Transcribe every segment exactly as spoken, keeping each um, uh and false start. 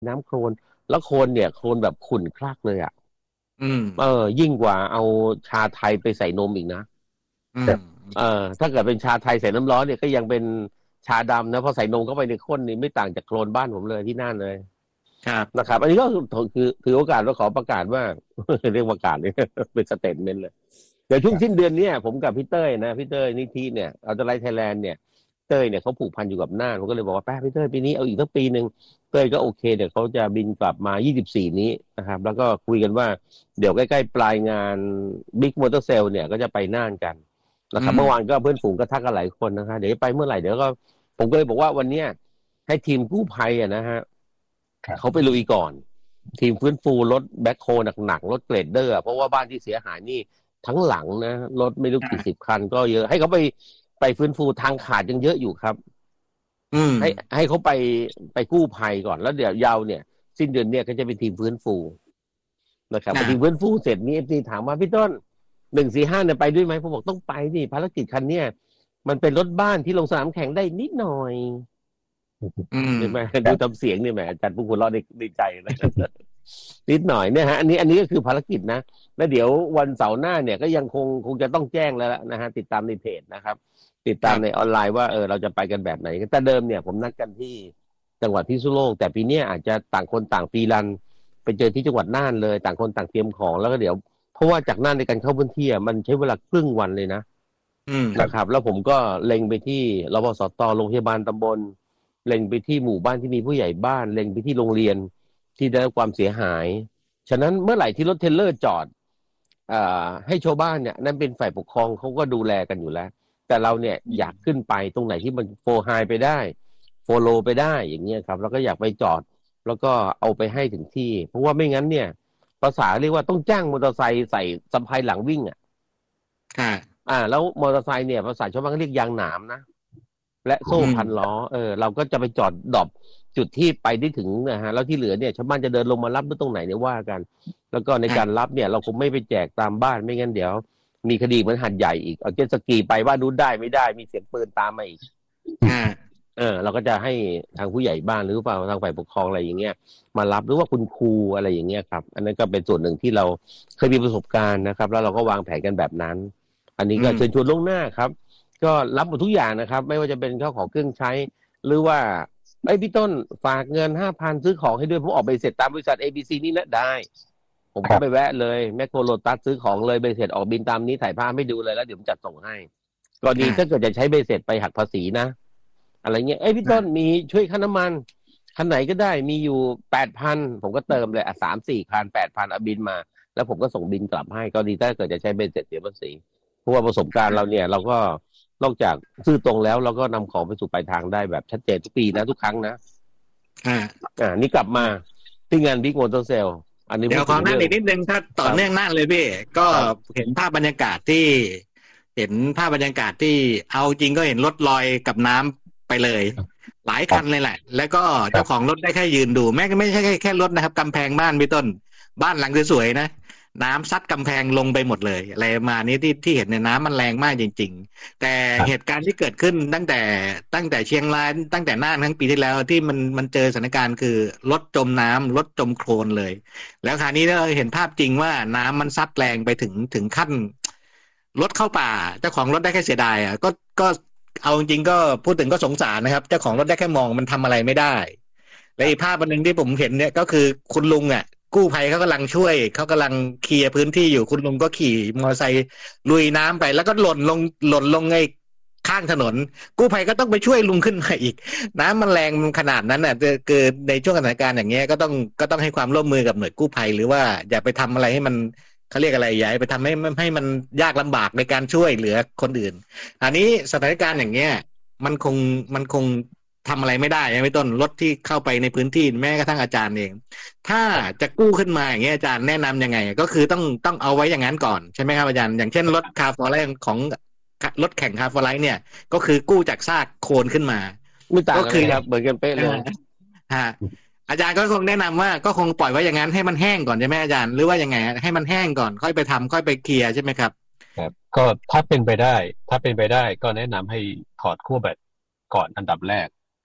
น้ำโคลนแล้วโคลนเนี่ยโคลนแบบขุ่นคลักเลยอ่ะอืมเออยิ่งกว่าเอาชาไทยไปใส่นมอีกนะอืมเออถ้าเกิดเป็นชาไทยใส่น้ำร้อนเนี่ยก็ยังเป็นชาดำนะพอใส่นมเข้าไปในข้นนี่ไม่ต่างจากโคลนบ้านผมเลยที่นั่นเลยครับนะครับอันนี้ก็คือถือโอกาสว่าขอประกาศว่า เรียกประกาศเนี่ยเป็นสเตทเมนต์เลยเดี๋ยวช่วงสิ้นเดือนเนี้ยผมกับพี่เต้ยนะพี่เต้ยนิธิเนี่ยเอาจะไลท์ไทยแลนด์เนี่ยเต้ยเนี่ยเขาผูกพันอยู่กับน่านผมก็เลยบอกว่าแป๊พี่เต้ยปีนี้เอาอีกสักปีหนึ่งเต้ยก็โอเคเดี๋ยวเขาจะบินกลับมายี่สิบสี่นี้นะครับแล้วก็คุยกันว่าเดี๋ยวใกล้ๆปลายงานบิ๊กมอเตอร์เซลเนี่ยก็จะไปน่านกันนะครับเมื่อวานก็เพื่อนฝูงก็ทักกันหลายคนนะคะเดี๋ยวไปเมื่อไหร่เดี๋ยวก็ผมก็เลยบอกว่าวันเนี้ยให้ทีมกู้ภัยอ่ะนะฮะเขาไปลุยก่อนทีมฟื้นฟูรถแบ็คโฮหนักๆรถเกรดเดอร์เพราะว่าบ้านที่เสียหายนี่ทั้งหลังนะรถไม่รู้กี่สิบคันก็เยอะให้เขาไปไปฟื้นฟูทางขาดยังเยอะอยู่ครับอืมให้ให้เขาไปไปกู้ภัยก่อนแล้วเดี๋ยวยาวเนี่ยสิ้นเดือนเนี่ยก็จะเป็นทีมฟื้นฟูนะครับพอทีมฟื้นฟูเสร็จนี้เอฟซีถามว่าพี่ต้นหนึ่งสี่ห้าเนี่ยไปด้วยไหมผมบอกต้องไปนี่ภารกิจคันเนี้ยมันเป็นรถบ้านที่ลงสนามแข่งได้นิดหน่อยใช่ไหมดูทำเสียงนี่แหมอาจารย์ผู้คุณรอดดีใจนะนิดหน่อยเนี่ยฮะอันนี้อันนี้ก็คือภารกิจนะแล้วเดี๋ยววันเสาร์หน้าเนี่ยก็ยังคงคงจะต้องแจ้งแล้วนะฮะติดตามในเพจนะครับติดตามในออนไลน์ว่าเออเราจะไปกันแบบไหนแต่เดิมเนี่ยผมนัดกันที่จังหวัดพิษณุโลกแต่ปีนี้อาจจะต่างคนต่างฟรีรันไปเจอที่จังหวัดน่านเลยต่างคนต่างเตรียมของแล้วก็เดี๋ยวเพราะว่าจากน่านในการเข้าพื้นที่มันใช้เวลาครึ่งวันเลยนะนะครับแล้วผมก็เล็งไปที่รพสตโรงพยาบาลตำบลเล็งไปที่หมู่บ้านที่มีผู้ใหญ่บ้านเล็งไปที่โรงเรียนที่ได้รับความเสียหายฉะนั้นเมื่อไหร่ที่รถเทรลเลอร์จอดอ่าให้ชาวบ้านเนี่ยนั่นเป็นฝ่ายปกครองเขาก็ดูแลกันอยู่แล้วแต่เราเนี่ยอยากขึ้นไปตรงไหนที่มันโฟไฮไปได้โฟโลไปได้อย่างเงี้ยครับแล้วก็อยากไปจอดแล้วก็เอาไปให้ถึงที่เพราะว่าไม่งั้นเนี่ยภาษาเรียกว่าต้องจ้างมอเตอร์ไซค์ใส่สะพายหลังวิ่งอ่ะอ่าแล้วมอเตอร์ไซค์เนี่ยภาษาชาวบ้านเรียกยางหนามนะและโซ่พันล้อเออเราก็จะไปจอดดรอปจุดที่ไปได้ถึงนะฮะแล้วที่เหลือเนี่ยชาวบ้านจะเดินลงมารับตรงไหนเนี่ยว่ากันแล้วก็ในการรับเนี่ยเราคงไม่ไปแจกตามบ้านไม่งั้นเดี๋ยวมีคดีเหมือนหัดใหญ่อีกเอาเจ็ตสกีไปว่าดูได้ไม่ได้มีเสียงปืนตามมาอีกเออเราก็จะให้ทางผู้ใหญ่บ้านหรือเปล่าทางฝ่ายปกครองอะไรอย่างเงี้ยมารับหรือว่าคุณครูอะไรอย่างเงี้ยครับอันนั้นก็เป็นส่วนหนึ่งที่เราเคยมีประสบการณ์นะครับแล้วเราก็วางแผนกันแบบนั้นอันนี้ก็เชิญชวนล่วงหน้าครับก็รับหมดทุกอย่างนะครับไม่ว่าจะเป็นข้าวของเครื่องใช้หรือว่าไอ้พี่ต้นฝากเงินห้าพันซื้อของให้ด้วยผมออกไปเสร็จตามบริษัท เอ บี ซี นี่นะได้ผมก็ไปแวะเลยแมคโครโลตัสซื้อของเลยใบเสร็จออกบินตามนี้ถ่ายภาพให้ดูเลยแล้วเดี๋ยวผมจัดส่งให้กรณีถ้าเกิดจะใช้ใบเสร็จไปหักภาษีนะอะไรเงี้ยเอ้ยพี่ต้นมีช่วยค่าน้ำมันคันไหนก็ได้มีอยู่แปดพันผมก็เติมเลยอ่ะสามสี่คันแปดพันเอาบินมาแล้วผมก็ส่งบินกลับให้กรณีถ้าเกิดจะใช้ใบเสร็จเสียภาษีเพราะว่าประสบการณ์เราเนี่ยเราก็นอกจากซื้อตรงแล้วเราก็นำของไปสู่ปลายทางได้แบบชัดเจนทุกปีนะทุกครั้งนะอ่าอ่านี่กลับมาที่งานบิ๊กมอเตอร์เซลอันนี้เดี๋ยวขอนั่นอีกนิดนึงถ้าต่อเนื่องนั่นเลยพี่ก็เห็นภาพบรรยากาศที่เห็นภาพบรรยากาศที่เอาจริงก็เห็นรถลอยกับน้ำไปเลยหลายคันเลยแหละแล้วก็เจ้าของรถได้แค่ยืนดูแม้ไม่ใช่แค่แค่รถนะครับกำแพงบ้านพี่ต้นบ้านหลังสวยๆนะน้ำซัดกำแพงลงไปหมดเลยอะไรมานี้ที่ที่เห็นในน้ำมันแรงมากจริงๆแต่เหตุการณ์ที่เกิดขึ้นตั้งแต่ตั้งแต่เชียงรายตั้งแต่น่านทั้งปีที่แล้วที่มันมันเจอสถานการณ์คือรถจมน้ำรถจมโคลนเลยแล้วคราวนี้เราเห็นภาพจริงว่าน้ำมันซัดแรงไปถึงถึงขั้นรถเข้าป่าเจ้าของรถได้แค่เสียดายอ่ะก็ก็เอาจริงก็พูดถึงก็สงสารนะครับเจ้าของรถได้แค่มองมันทำอะไรไม่ได้และอีกภาพนึงที่ผมเห็นเนี่ยก็คือคุณลุงอ่ะกู้ภัยเขากำลังช่วยเขากำลังเคลียร์พื้นที่อยู่คุณลุงก็ขี่มอเตอร์ไซค์ลุยน้ำไปแล้วก็หล่นลงหล่นลงไอ้ข้างถนนกู้ภัยก็ต้องไปช่วยลุงขึ้นมาอีกน้ำมันแรงขนาดนั้นน่ะคือในช่วงสถานการณ์อย่างเงี้ยก็ต้องก็ต้องให้ความร่วมมือกับหน่วยกู้ภัยหรือว่าอย่าไปทำอะไรให้มันเขาเรียกอะไรอย่าไปทำให้ให้มันยากลำบากในการช่วยเหลือคนอื่นอันนี้สถานการณ์อย่างเงี้ยมันคงมันคงทำอะไรไม่ได้ไม่ต้นรถที่เข้าไปในพื้นที่แม้กระทั่งอาจารย์เองถ้าจะกู้ขึ้นมาอย่างเงี้ยอาจารย์แนะนำยังไงก็คือต้องต้องเอาไว้อย่างนั้นก่อนใช่ไหมครับอาจารย์อย่างเช่นรถคาร์ฟอร์ไลท์ของรถแข่งคาร์ฟอร์ไลท์เนี่ยก็คือกู้จากซากโคลนขึ้นมาไม่ต่างกันครับเหมือนกันเป๊ะเลยฮะอาจารย์ก็คงแนะนำว่าก็คงปล่อยไว้อย่างนั้นให้มันแห้งก่อนใช่ไหมอาจารย์หรือว่ายังไงให้มันแห้งก่อนค่อยไปทำค่อยไปเคลียร์ใช่ไหมครับครับก็ถ้าเป็นไปได้ถ้าเป็นไปได้ก็แนะนำให้ถอดขั้วแบตก่อนอันดับแรก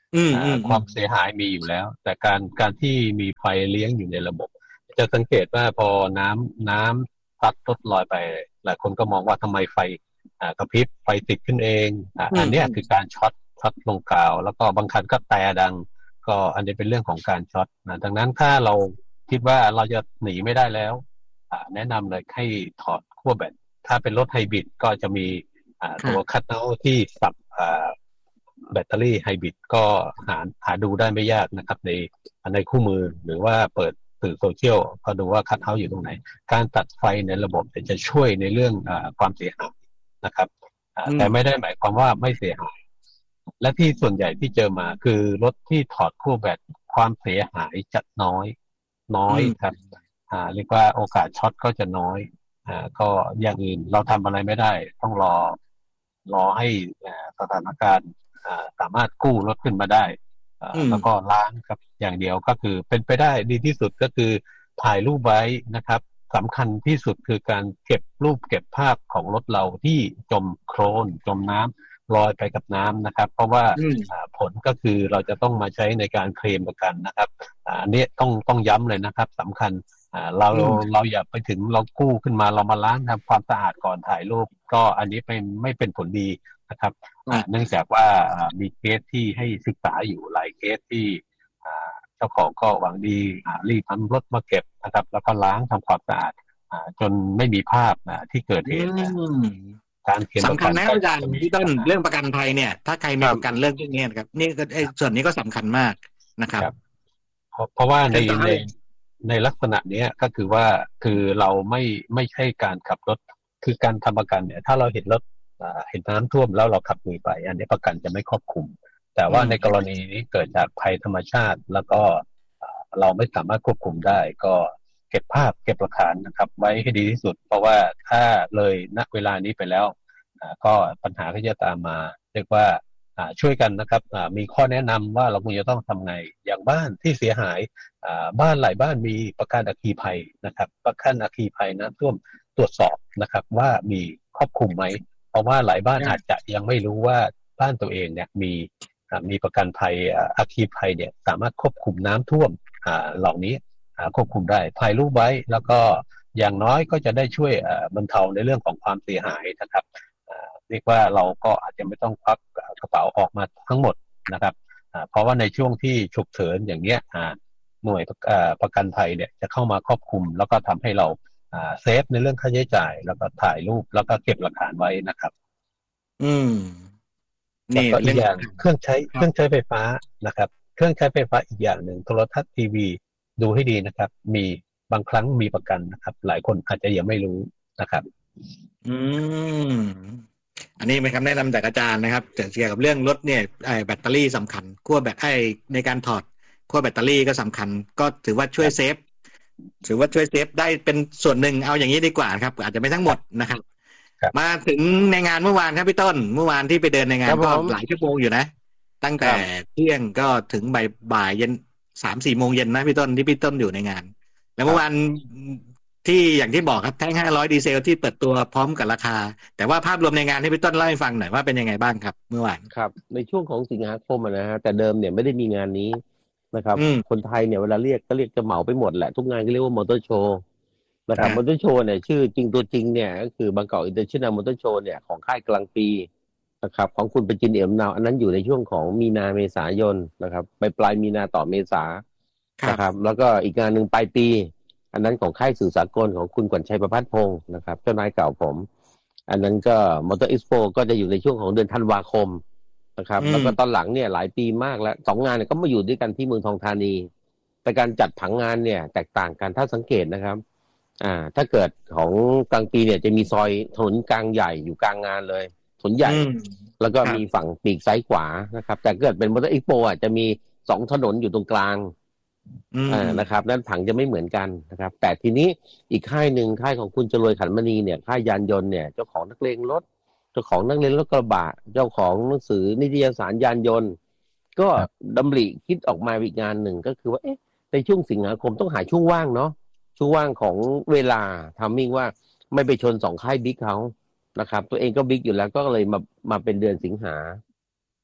อืมอืมความเสียหายมีอยู่แล้วแต่การการที่มีไฟเลี้ยงอยู่ในระบบจะสังเกตว่าพอน้ำน้ำพัดลดลอยไปหลายคนก็มองว่าทำไมไฟอ่ากระพริบไฟติดขึ้นเองอ่าอันนี้คือการช็อตช็อตลงกาวแล้วก็บางคันก็แต่ดังก็อันนี้เป็นเรื่องของการช็อตนะดังนั้นถ้าเราคิดว่าเราจะหนีไม่ได้แล้วอ่าแนะนำเลยให้ถอดขั้วแบตถ้าเป็นรถไฮบริดก็จะมีอ่าตัวคัตเอาท์ที่สับอ่าแบตเตอรี่ไฮบริดก็หาหาดูได้ไม่ยากนะครับในในคู่มือหรือว่าเปิดสื่อโซเชียลก็ดูว่าคัตเอาท์อยู่ตรงไหนการตัดไฟในระบบจะช่วยในเรื่องอ่าความเสียหายนะครับแต่ไม่ได้หมายความว่าไม่เสียหายและที่ส่วนใหญ่ที่เจอมาคือรถที่ถอดขั้วแบตความเสียหายจะน้อยน้อยครับอ่าเรียกว่าโอกาสช็อตก็จะน้อยอ่าก็อย่างอื่นเราทำอะไรไม่ได้ต้องรอรอให้สถานการณ์สามารถกู้รถขึ้นมาได้แล้วก็ล้างครับอย่างเดียวก็คือเป็นไปได้ดีที่สุดก็คือถ่ายรูปไว้นะครับสำคัญที่สุดคือการเก็บรูปเก็บภาพของรถเราที่จมโคลนจมน้ำลอยไปกับน้ำนะครับเพราะว่าผลก็คือเราจะต้องมาใช้ในการเคลมประกันนะครับอันนี้ต้องต้องย้ำเลยนะครับสำคัญเราเราอย่าไปถึงเรากู้ขึ้นมาเรามาล้างทำความสะอาดก่อนถ่ายรูปก็อันนี้เป็นไม่เป็นผลดีนะครับเนื่องจากว่ามีเคสที่ให้ศึกษาอยู่หลายเคสที่เจ้าของก็หวังดีรีบนำรถมาเก็บนะครับแล้วก็ล้างทำความสะอาดจนไม่มีภาพที่เกิดเหตุการเขียนประกันสำคัญนะอาจารย์พี่ต้นเรื่องประกันภัยเนี่ยถ้าใครมีประกันเรื่องพวกนี้นะครับนี่ก็ส่วนนี้ก็สำคัญมากนะครับเพราะว่าในในในลักษณะนี้ก็คือว่าคือเราไม่ไม่ใช่การขับรถคือการทำประกันเนี่ยถ้าเราเห็นรถเห็นน้ำท่วมแล้วเราขับหนีไปอันนี้ประกันจะไม่ครอบคลุมแต่ว่าในกรณีนี้เกิดจากภัยธรรมชาติแล้วก็เราไม่สามารถควบคุมได้ก็เก็บภาพเก็บหลักฐานนะครับไว้ให้ดีที่สุดเพราะว่าถ้าเลยณเวลานี้ไปแล้วก็ปัญหาก็จะตามมาเรียกว่าช่วยกันนะครับมีข้อแนะนำว่าเราควรจะต้องทำไงอย่างบ้านที่เสียหายบ้านหลายบ้านมีประกันอัคคีภัยนะครับประกันอัคคีภัยน้ำท่วมตรวจสอบนะครับว่ามีครอบคลุมไหมเพราะว่าหลายบ้านอาจจะยังไม่รู้ว่าบ้านตัวเองเนี่ยมีมีประกันภัยอัคคีภัยเนี่ยสามารถควบคุมน้ำท่วมเหล่านี้ควบคุมได้ถ่ายรูปไว้แล้วก็อย่างน้อยก็จะได้ช่วยบรรเทาในเรื่องของความเสียหายนะครับเรียกว่าเราก็อาจจะไม่ต้องควักกระเป๋าออกมาทั้งหมดนะครับเพราะว่าในช่วงที่ฉุกเฉินอย่างเงี้ยหน่วยประกันภัยเนี่ยจะเข้ามาครอบคลุมแล้วก็ทำให้เราเซฟในเรื่องค่าใช้จ่ายแล้วก็ถ่ายรูปแล้วก็เก็บหลักฐานไว้นะครับอืมนี่อีกอย่างเครื่องใช้เครื่องใช้ไฟฟ้านะครับเครื่องใช้ไฟฟ้าอีกอย่างหนึ่งโทรทัศน์ทีวีดูให้ดีนะครับมีบางครั้งมีประกันนะครับหลายคนอาจจะยังไม่รู้นะครับอืมอันนี้เป็นคำแนะนำจากอาจารย์นะครับเกี่ยวกับเรื่องรถเนี่ยไอ้แบตเตอรี่สำคัญขั้วแบตไอ้ในการถอดขั้วแบตเตอรี่ก็สำคัญก็ถือว่าช่วยเซฟถือว่าช่วยเซฟได้เป็นส่วนหนึ่งเอาอย่างนี้ดีกว่าครับอาจจะไม่ทั้งหมดนะครับมาถึงในงานเมื่อวานครับพี่ต้นเมื่อวานที่ไปเดินในงานก็หลายชั่วโมงอยู่นะตั้งแต่เที่ยงก็ถึงบ่ายบ่ายเย็นสามสี่โมงเย็นนะพี่ต้นที่พี่ต้นอยู่ในงานแล้วเมื่อวานที่อย่างที่บอกครับแท่งห้าร้อยดีเซลที่เปิดตัวพร้อมกับราคาแต่ว่าภาพรวมในงานที่พี่ต้นเล่าให้ฟังหน่อยว่าเป็นยังไงบ้างครับเมื่อวานครับในช่วงของสิงหาคมนะฮะแต่เดิมเนี่ยไม่ได้มีงานนี้นะครับคนไทยเนี่ยเวลาเรียกก็เรียกจะเหมาไปหมดแหละทุกงานก็เรียกว่ามอเตอร์โชว์นะครับมอเตอร์โชว์เนี่ยชื่อจริงตัวจริงเนี่ยก็คือบางกอกอินเตอร์เนชั่นแนลมอเตอร์โชว์เนี่ยของค่ายกลางปีนะครับของคุณประจินเอี่ยมนาวอันนั้นอยู่ในช่วงของมีนาเมษายนนะครับไปปลายมีนาต่อเมษานะครับแล้วก็อีกงานหนึ่งปลายปีอันนั้นของค่ายสื่อสากลของคุณขวัญชัยประภัสพงศ์นะครับเจ้านายเก่าผมอันนั้นก็มอเตอร์เอ็กซ์โปก็จะอยู่ในช่วงของเดือนธันวาคมนะครับแล้วก็ตอนหลังเนี่ยหลายปีมากแล้วสองงานเนี่ยก็มาอยู่ด้วยกันที่เมืองทองธานีแต่การจัดผังงานเนี่ยแตกต่างกันถ้าสังเกตนะครับอ่าถ้าเกิดของกลางปีเนี่ยจะมีซอยถนนกลางใหญ่อยู่กลางงานเลยถนนใหญ่แล้วก็มีฝั่งปีกซ้ายขวานะครับแต่เกิดเป็นมอเตอร์เอ็กซ์โปอ่ะจะมีสองถนนอยู่ตรงกลางอ่านะครับนั้นผังจะไม่เหมือนกันนะครับแต่ทีนี้อีกค่ายหนึ่งค่ายของคุณจรวยขันมณีเนี่ยค่ายยานยนต์เนี่ยเจ้าของนักเลงรถเจ้าของนักเลงรถกระบะเจ้าของหนังสือนิตยสารยานยนต์ก็ดำริคิดออกมาอีกงานหนึ่งก็คือว่าเอ๊ะในช่วงสิงหาคมต้องหาช่วงว่างเนาะช่วงว่างของเวลาทำมิ่งว่าไม่ไปชนสองค่ายบิ๊กเขานะครับตัวเองก็บิ๊กอยู่แล้วก็เลยมามาเป็นเดือนสิงหา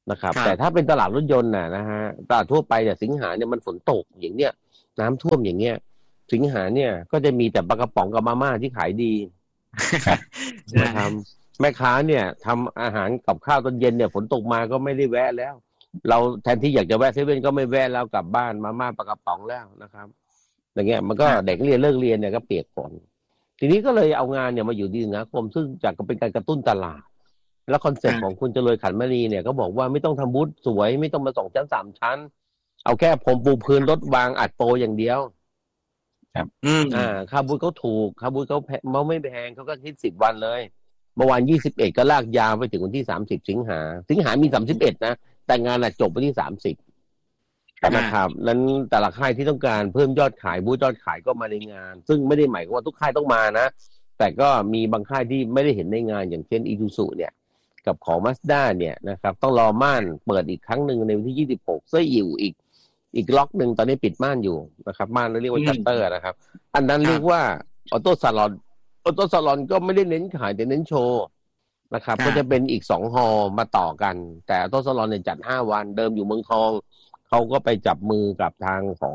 นะครับ แต่ถ้าเป็นตลาดรถยนต์น่ะนะฮะตลาดทั่วไปเนี่ยสิงหาเนี่ยมันฝนตกอย่างเนี้ยน้ำท่วมอย่างเงี้ยสิงหาเนี่ยก็จะมีแต่ปลากระป๋องกับมาม่าที่ขายดีนะครับแม่ค้าเนี่ยทำอาหารกับข้าวตอนเย็นเนี่ยฝนตกมาก็ไม่ได้แวะแล้วเราแทนที่อยากจะแวะเซเว่นก็ไม่แวะแล้วกลับบ้านมาม่าปลากระป๋องแล้วนะครับอย่างเงี้ยมันก็เด็กเรียนเลิกเรียนเนี่ยก็เปียกฝนทีนี้ก็เลยเอางานเนี่ยมาอยู่ที่สิงหาคมซึ่งจากเป็นการกระตุ้นตลาดแล้วคอนเซ็ปต์ของคุณเจริญขันมณีเนี่ยก็บอกว่าไม่ต้องทำบูธสวยไม่ต้องมาสองชั้นสามชั้นเอาแค่ผมปูพื้นรถวางอัดโปรอย่างเดียวครับอืมอ่าค่าบูธเขาถูกค่าบูธเขาเขาไม่แพงเขาก็คิดสิบวันเลยเมื่อวานยี่สิบเอ็ดก็ลากยาวไปถึงวันที่สามสิบสิงหาสิงหามีสามสิบเอ็ดนะแต่งานน่ะจบวันที่สามสิบนะครับนั้นแต่ละค่ายที่ต้องการเพิ่มยอดขายบูธยอดขายก็มาในงานซึ่งไม่ได้หมายความว่าทุกค่ายต้องมานะแต่ก็มีบางค่ายที่ไม่ได้เห็นในงานอย่างเช่นอีซูซุเนี่ยกับของ Mazda เนี่ยนะครับต้องรอม่านเปิดอีกครั้งหนึ่งในวันที่ยี่สิบหกเสื้ออิ่วอีกอีกล็อกหนึ่งตอนนี้ปิดม่านอยู่นะครับม่านเรียกว่าชัตเตอร์นะครับอันนั้นเรียกว่าออโต้ซาลอนออโต้ซาลอนก็ไม่ได้เน้นขายแต่เน้นโชว์นะครับก็จะเป็นอีกสองฮอลมาต่อกันแต่ออโต้ซาลอนเนี่ยจัดห้าวันเดิมอยู่เมืองทองเขาก็ไปจับมือกับทางของ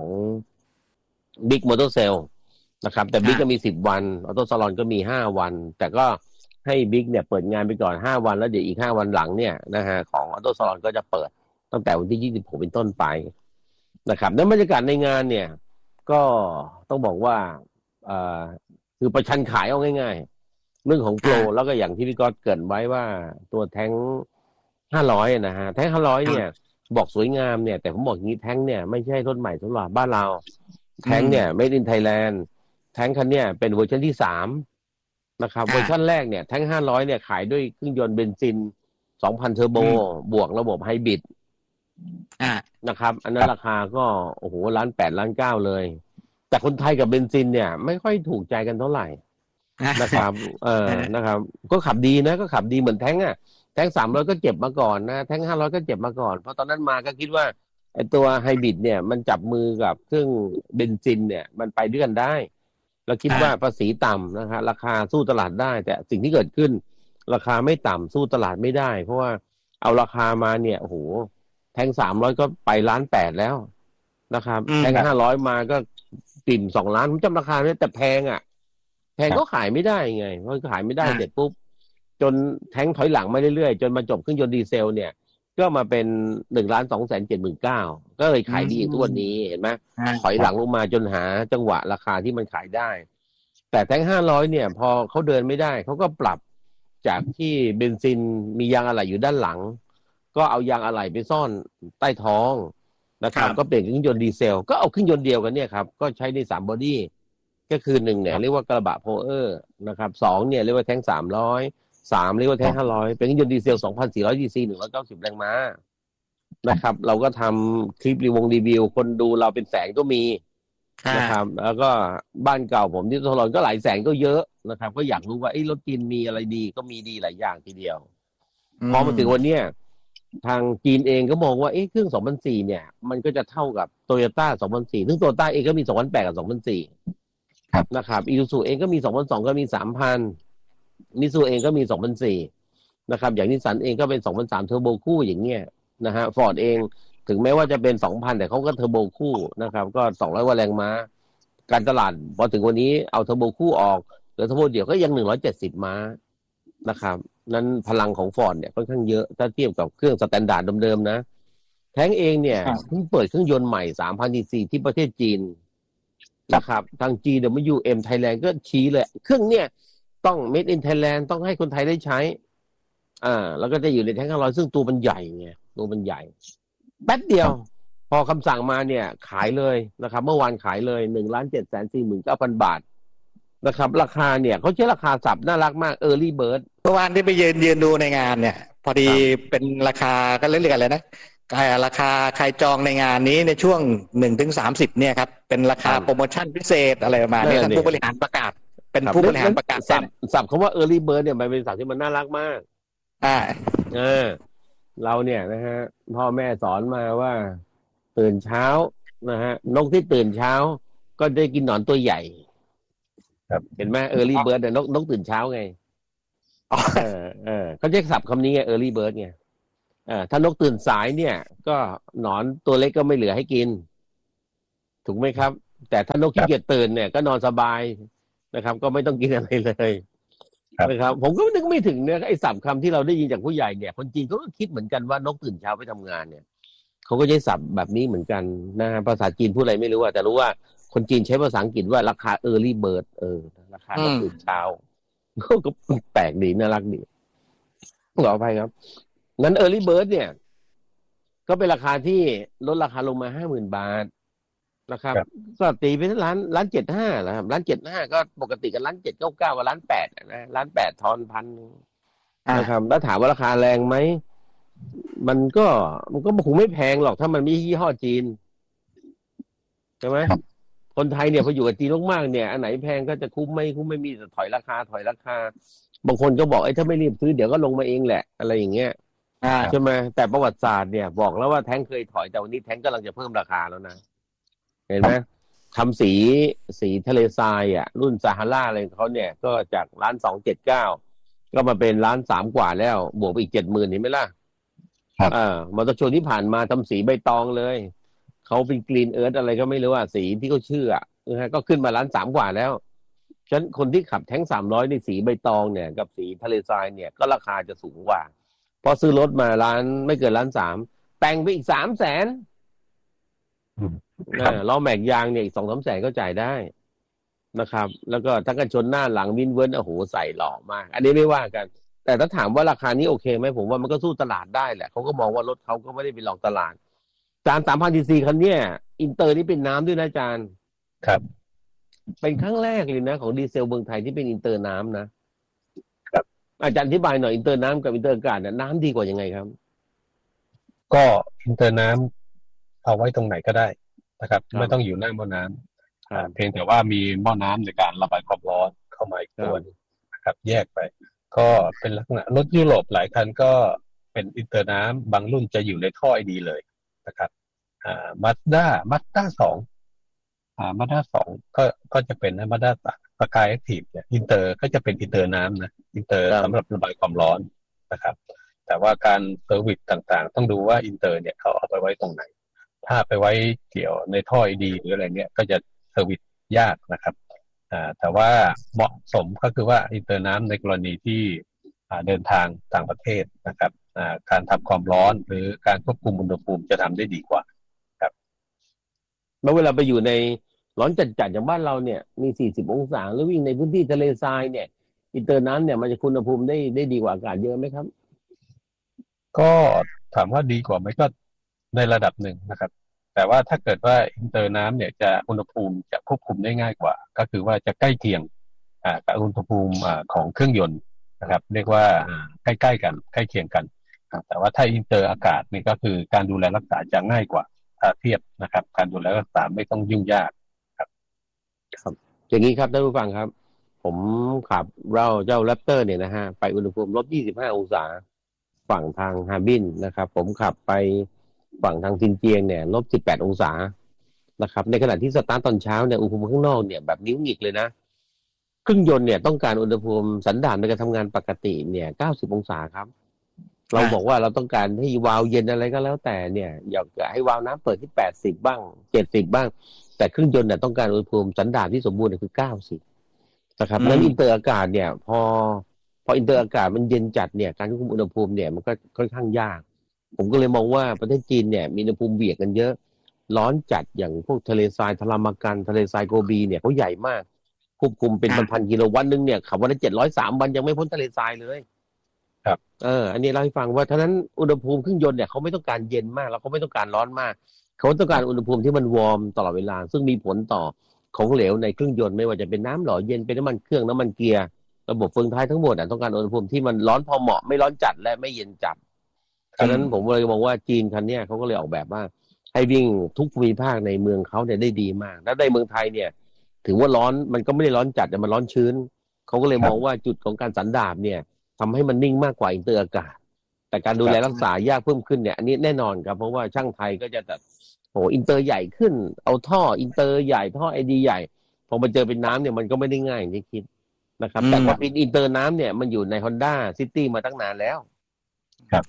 Big Motor Sale นะครับแต่ Big ก็มีสิบวันออโต้ซาลอนก็มีห้าวันแต่ก็ให้ Big เนี่ยเปิดงานไปก่อนห้าวันแล้วเดี๋ยวอีกห้าวันหลังเนี่ยนะฮะของออโต้ซาลอนก็จะเปิดตั้งแต่วันที่ยี่สิบหกเป็นต้นไปนะครับในบรรยากาศในงานเนี่ยก็ต้องบอกว่าเอ่อคือประชันขายเอาง่ายๆเรื่องของโปรแล้วก็อย่างที่พี่ก๊อตเกริ่นไว้ว่าตัวแท้งห้าร้อยนะฮะแท้งห้าร้อยเนี่ยบอกสวยงามเนี่ยแต่ผมบอกอย่างนี้แท้งเนี่ยไม่ใช่รถใหม่สำหรับบ้านเราแท้งเนี่ย Made in Thailand แท้งคันเนี่ยเป็นเวอร์ชันที่สามนะครับเวอร์ชันแรกเนี่ยแท้งห้าร้อยเนี่ยขายด้วยเครื่องยนต์เบนซินสองพันเทอร์โบบวกระบบไฮบริดนะครับอันนั้นราคาก็โอ้โหล้านแปดล้านเก้าเลยแต่คนไทยกับเบนซินเนี่ยไม่ค่อยถูกใจกันเท่าไหร่นะครับเออนะครับก็ขับดีนะก็ขับดีเหมือนแท้งอ่ะแท้งสามร้อยก็เจ็บมาก่อนนะแท้งห้าร้อยก็เจ็บมาก่อนเพราะตอนนั้นมาก็คิดว่าไอ้ตัวไฮบริดเนี่ยมันจับมือกับเครื่องเบนซินเนี่ยมันไปด้วยกันได้เราคิดว่าภาษีต่ำนะฮะราคาสู้ตลาดได้แต่สิ่งที่เกิดขึ้นราคาไม่ต่ำสู้ตลาดไม่ได้เพราะว่าเอาราคามาเนี่ยโอ้โหแท้งสามร้อยก็ไปล้านแปดแล้วนะครับแท้งห้าร้อยมาก็ติ่มสองล้านผมจำราคาไม่ได้แต่แพงอ่ะแพงก็ขายไม่ได้ไงเพราะขายไม่ได้เสร็จปุ๊บจนแท้งถอยหลังมาเรื่อยๆจนมาจบเครื่องยนต์ดีเซลเนี่ยก็มาเป็นหนึ่งล้านสองแสนเจ็ดหมื่นเก้าก็เลยขายดีทุกวันนี้เห็นไหมถอยหลังลงมาจนหาจังหวะราคาที่มันขายได้แต่แท้งห้าร้อยเนี่ยพอเขาเดินไม่ได้เขาก็ปรับจากที่เบนซินมียางอะไหล่อยู่ด้านหลังก็เอายางอะไหล่ไปซ่อนใต้ท้องนะครับก็เปลี่ยนเครื่องยนต์ดีเซลก็เอาเครื่องยนต์เดียวกันเนี่ยครับก็ใช้ในสามบอดี้ก็คือหนึ่งเนี่ยเรียกว่ากระบะโพเออร์นะครับสองเนี่ยเรียกว่าแท้งสามร้อยสามเรียกว่าแท้งห้าร้อยเป็นเครื่องยนต์ดีเซล สองพันสี่ร้อยซีซี หนึ่งร้อยเก้าสิบแรงม้านะครับเราก็ทำคลิปรีวงรีวิวคนดูเราเป็นแสนก็มีนะครับแล้วก็บ้านเก่าผมที่ทรอนก็หลายแสนก็เยอะนะครับก็อยากรู้ว่าไอ้รถจีนมีอะไรดีก็มีดีหลายอย่างทีเดียวพอมาถึงวันเนี้ยทางจีนเองก็มองว่าเอ๊ะเครื่องสองพันสี่เนี่ยมันก็จะเท่ากับ Toyota สองพันสี่ซึ่ง Toyota เองก็มีสองพันแปดกับสองพันสี่ครับนะครับ Isuzu เองก็มีสองพันสองก็มี สามพัน Mitsubishi เองก็มีสองพันสี่นะครับอย่างนิสสันเองก็เป็นสองพันสามเทอร์โบคู่อย่างเงี้ยนะฮะ Ford เองถึงแม้ว่าจะเป็น สองพัน แต่เขาก็เทอร์โบคู่นะครับก็สองร้อยกว่าแรงม้าการตลาดพอถึงวันนี้เอาเทอร์โบคู่ออกเหลือเทอร์โบเดี่ยวก็ยังหนึ่งร้อยเจ็ดสิบม้านะครับนั้นพลังของ Ford เนี่ยค่อนข้างเยอะถ้าเทียบกับเครื่องสแตนดาร์ดเดิมๆนะแท้งเองเนี่ยเพิ่งเปิดเครื่องยนต์ใหม่ สามพัน ซี ซี ที่ประเทศจีนนะครับทาง จี ดับเบิลยู เอ็ม Thailand ก็ชี้เลยเครื่องเนี่ยต้อง Made in Thailand ต้องให้คนไทยได้ใช้อ่าแล้วก็จะอยู่ในแท้งห้าร้อยซึ่งตัวมันใหญ่ไงตัวมันใหญ่แป๊บเดียวพอคำสั่งมาเนี่ยขายเลยนะครับเมื่อวานขายเลย หนึ่งล้านเจ็ดแสนสี่หมื่นเก้าพัน บาทนะครับราคาเนี่ยเขาใช้ราคาสับน่ารักมาก Early Bird เมื่อวานที่ไปยืนยืนดูในงานเนี่ยพอดีเป็นราคาก็เรียกอะไรนะราคาใครจองในงานนี้ในช่วง หนึ่งถึงสามสิบ เนี่ยครับเป็นราคาโปรโมชั่นพิเศษอะไรประมาณนี้ท่านผู้บริหารประกาศเป็นผู้บริหารประกาศสับสับคำว่า Early Bird เนี่ยมันเป็นสับที่มันน่ารักมากอ่าเออเราเนี่ยนะฮะพ่อแม่สอนมาว่าตื่นเช้านะฮะนกที่ตื่นเช้าก็ได้กินหนอนตัวใหญ่ครับเห็นไหม Early Bird เนี่ยนกนกตื่นเช้าไงเออเออเขาเรียกศัพท์คำนี้ไง Early Bird ไงเอ่อถ้านกตื่นสายเนี่ยก็หนอนตัวเล็กก็ไม่เหลือให้กินถูกไหมครับแต่ถ้านกขี้เกียจตื่นเนี่ยก็นอนสบายนะครับก็ไม่ต้องกินอะไรเลยนะครับผมก็นึกไม่ถึงเนี่ยไอ้ศัพท์คำที่เราได้ยินจากผู้ใหญ่เนี่ยคนจีนเขาก็คิดเหมือนกันว่านกตื่นเช้าไปทำงานเนี่ยเขาก็ใช้ศัพท์แบบนี้เหมือนกันนะภาษาจีนพูดอะไรไม่รู้อะแต่รู้ว่าคนจีนใช้ภาษาอังกฤษว่าราคา early bird เออราคานกตื่นเช้าก็แปลกดีน่ารักดีขออภัยครับนั้น early bird เนี่ยก็เป็นราคาที่ลดราคาลงมาห้าหมื่นบาทนะครับก็ตีไปที่ล้านล้านเจ็ดห้าแล้วครับล้านเจ็ดห้าก็ปกติกันล้านเจ็ดเก้าเก้ากับล้านแปดนะล้านแปดทอนพันนะครับแล้วถามว่าราคาแรงไหมมันก็มันก็คงไม่แพงหรอกถ้ามันไม่ยี่ห้อจีนใช่ไหมคนไทยเนี่ยพออยู่กับจีนมากๆเนี่ยอันไหนแพงก็จะคุ้มไม่คุ้มไม่มีแต่ถอยราคาถอยราคาบางคนก็บอกไอ้ถ้าไม่รีบซื้อเดี๋ยวก็ลงมาเองแหละอะไรอย่างเงี้ยใช่ไหมแต่ประวัติศาสตร์เนี่ยบอกแล้วว่าแท้งเคยถอยแต่วันนี้แท้งกำลังจะเพิ่มราคาแล้วนะเห็นไหมทำสีสีทะเลทรายอ่ะรุ่นซาฮาราอะไรเขาเนี่ยก็จากล้านสองเจ็ดเก้าก็มาเป็นล้านสามกว่าแล้วบวกไปอีกเจ็ดหมื่นเห็นไหมล่ะครับอ่ามอเตอร์โชว์ที่ผ่านมาทำสีใบตองเลยเขาเป็นกรีนเอิร์ธอะไรก็ไม่รู้อ่ะสีที่เขาชื่ออ่ะนะฮะก็ขึ้นมาล้านสามกว่าแล้วฉะนั้นคนที่ขับแท้งสามร้อยในสีใบตองเนี่ยกับสีทะเลทรายเนี่ยก็ราคาจะสูงกว่าพอซื้อรถมาล้านไม่เกินล้านสามแต่งไปอีกสามแสนล้อแม็กยางเนี่ยอีกสองสามแสนก็จ่ายได้นะครับแล้วก็ทั้งกันชนหน้าหลังวินเวิร์นโอ้โหใส่หล่อมากอันนี้ไม่ว่ากันแต่ถ้าถามว่าราคานี้โอเคไหมผมว่ามันก็สู้ตลาดได้แหละเขาก็มองว่ารถเขาก็ไม่ได้ไปหลอกตลาดจานสามพันซีซีคันเนี้ยอินเตอร์นี่เป็นน้ำด้วยนะจานครับเป็นครั้งแรกเลยนะของดีเซลเมืองไทยที่เป็นอินเตอร์น้ำนะครับอาจารย์อธิบายหน่อยอินเตอร์น้ำกับอินเตอร์อากาศเนี่ยน้ำดีกว่ายังไงครับก็อินเตอร์น้ำเอาไว้ตรงไหนก็ได้นะครับไม่ต้องอยู่หน้าหม้อน้ำเพียงแต่ว่ามีหม้อน้ำในการระบายความร้อนเข้ามาอีกตัวนะครับแยกไปก็เป็นลักษณะรถยุโรปหลายคันก็เป็นอินเตอร์น้ำบางรุ่นจะอยู่ในท่อไอดีเลยนะครับอ่ามาสด้ามาสด้าสองอ่ามาสด้าสองก็ก็จะเป็นนะมาสด้าสกายแอคทีฟเนี่ยอินเตอร์ก็จะเป็นอินเตอร์น้ำนะอินเตอร์สำหรับระบายความร้อนนะครับแต่ว่าการเซอร์วิสต่างๆต้องดูว่าอินเตอร์เนี่ยเขาเอาไปไว้ตรงไหนถ้าไปไว้เกี่ยวในท่อไอดีหรืออะไรเนี่ยก็จะเซอร์วิสยากนะครับอ่าแต่ว่าเหมาะสมก็คือว่าอินเตอร์น้ำในกรณีที่อ่าเดินทางต่างประเทศนะครับอ่าการทำความร้อนหรือการควบคุมอุณหภูมิจะทำได้ดีกว่าครับเมื่อเวลาไปอยู่ในร้อนจัดๆอย่างบ้านเราเนี่ยมีสี่สิบองศาหรือวิ่งในพื้นที่ทะเลทรายเนี่ยอินเตอร์น้ำเนี่ยมันจะคุณภูมิได้ได้ดีกว่าอากาศเยอะไหมครับก็ถามว่าดีกว่าไหมก็ในระดับหนึ่งนะครับแต่ว่าถ้าเกิดว่าอินเตอร์น้ำเนี่ยจะอุณหภูมิจะควบคุมได้ง่ายกว่าก็คือว่าจะใกล้เคียงอ่ากับอุณหภูมิอ่าของเครื่องยนต์นะครับเรียกว่าใกล้ๆกันใกล้เคียงกันแต่ว่าถ้าอินเตอร์อากาศนี่ก็คือการดูแลรักษาจะง่ายกว่าถ้าเทียบนะครับการดูแลรักษาไม่ต้องยุ่งยากครับครับอย่างนี้ครับท่านผู้ฟังครับผมขับเราเจ้าแรปเตอร์เนี่ยนะฮะไปอุณหภูมิลบยี่สิบห้าองศาฝั่งทางฮาร์บินนะครับผมขับไปฝั่งทางซินเจียงเนี่ยลบสิบแปดองศานะครับในขณะที่สตาร์ทตอนเช้าเนี่ยอุณหภูมิข้างนอกเนี่ยแบบนิ้วหงิกเลยนะเครื่องยนต์เนี่ยต้องการอุณหภูมิสันดาปในการทำงานปกติเนี่ยเก้าสิบองศาครับเราบอกว่าเราต้องการให้วาล์วเย็นอะไรก็แล้วแต่เนี่ยอยากให้วาล์วน้ำเปิดที่แปดสิบบ้างเจ็ดสิบบ้างแต่เครื่องยนต์เนี่ยต้องการอุณหภูมิสันดาปที่สมบูรณ์คือเก้าสิบนะครับนั้นอินเตอร์อากาศเนี่ยพอพออินเตอร์อากาศมันเย็นจัดเนี่ยการควบคุมอุณหภูมิเนี่ยมันก็ค่อนข้างยากผมก็เลยมองว่าประเทศจีนเนี่ยมีอุณหภูมิเบียดกันเยอะร้อนจัดอย่างพวกทะเลทรายทารามากันทะเลทรายโกบีเนี่ยเขาใหญ่มากควบคุมเป็นพันๆกิโลวันนึงเนี่ยขับวันละเจ็ดร้อยสามวันยังไม่พ้นทะเลทรายเลยครับเอออันนี้เล่าให้ฟังว่าฉะนั้นอุณหภูมิเครื่องยนต์เนี่ยเขาไม่ต้องการเย็นมากแล้วเขาไม่ต้องการร้อนมากเขาต้องการอุณหภูมิที่มันวอร์มตลอดเวลาซึ่งมีผลต่อของเหลวในเครื่องยนต์ไม่ว่าจะเป็นน้ำหล่อเย็นเป็นน้ำมันเครื่องน้ำมันเกียร์ระบบเฟืองท้ายทั้งหมดต้องการอุณหภูมิที่มันร้อนพอเหมาะไม่ร้อนจัดและไม่เย็นจัดฉะนั้นผมเลยมองว่าจีนคันนี้เขาก็เลยออกแบบว่าให้วิ่งทุกภูมิภาคในเมืองเขาเนี่ยได้ดีมากแล้วในเมืองไทยเนี่ยถือว่าร้อนมันก็ไม่ได้ร้อนจัดแต่มันร้อนชื้นเขาก็เลยมองว่าจุดของการสันดาปเนี่ยทำให้มันนิ่งมากกว่าอินเตอร์อากาศแต่การดูแลรักษายากเพิ่มขึ้นเนี่ยอันนี้แน่นอนครับเพราะว่าช่างไทยก็จะแบบโหอินเตอร์ใหญ่ขึ้นเอาท่ออินเตอร์ใหญ่ท่อไอดีใหญ่พอมาเจอเป็นน้ำเนี่ยมันก็ไม่ได้ง่ายอย่างที่คิดนะครับแต่พอเป็นอินเตอร์น้ำเนี่ยมันอยู่ใน Honda City มาตั้งนานแล้วครับ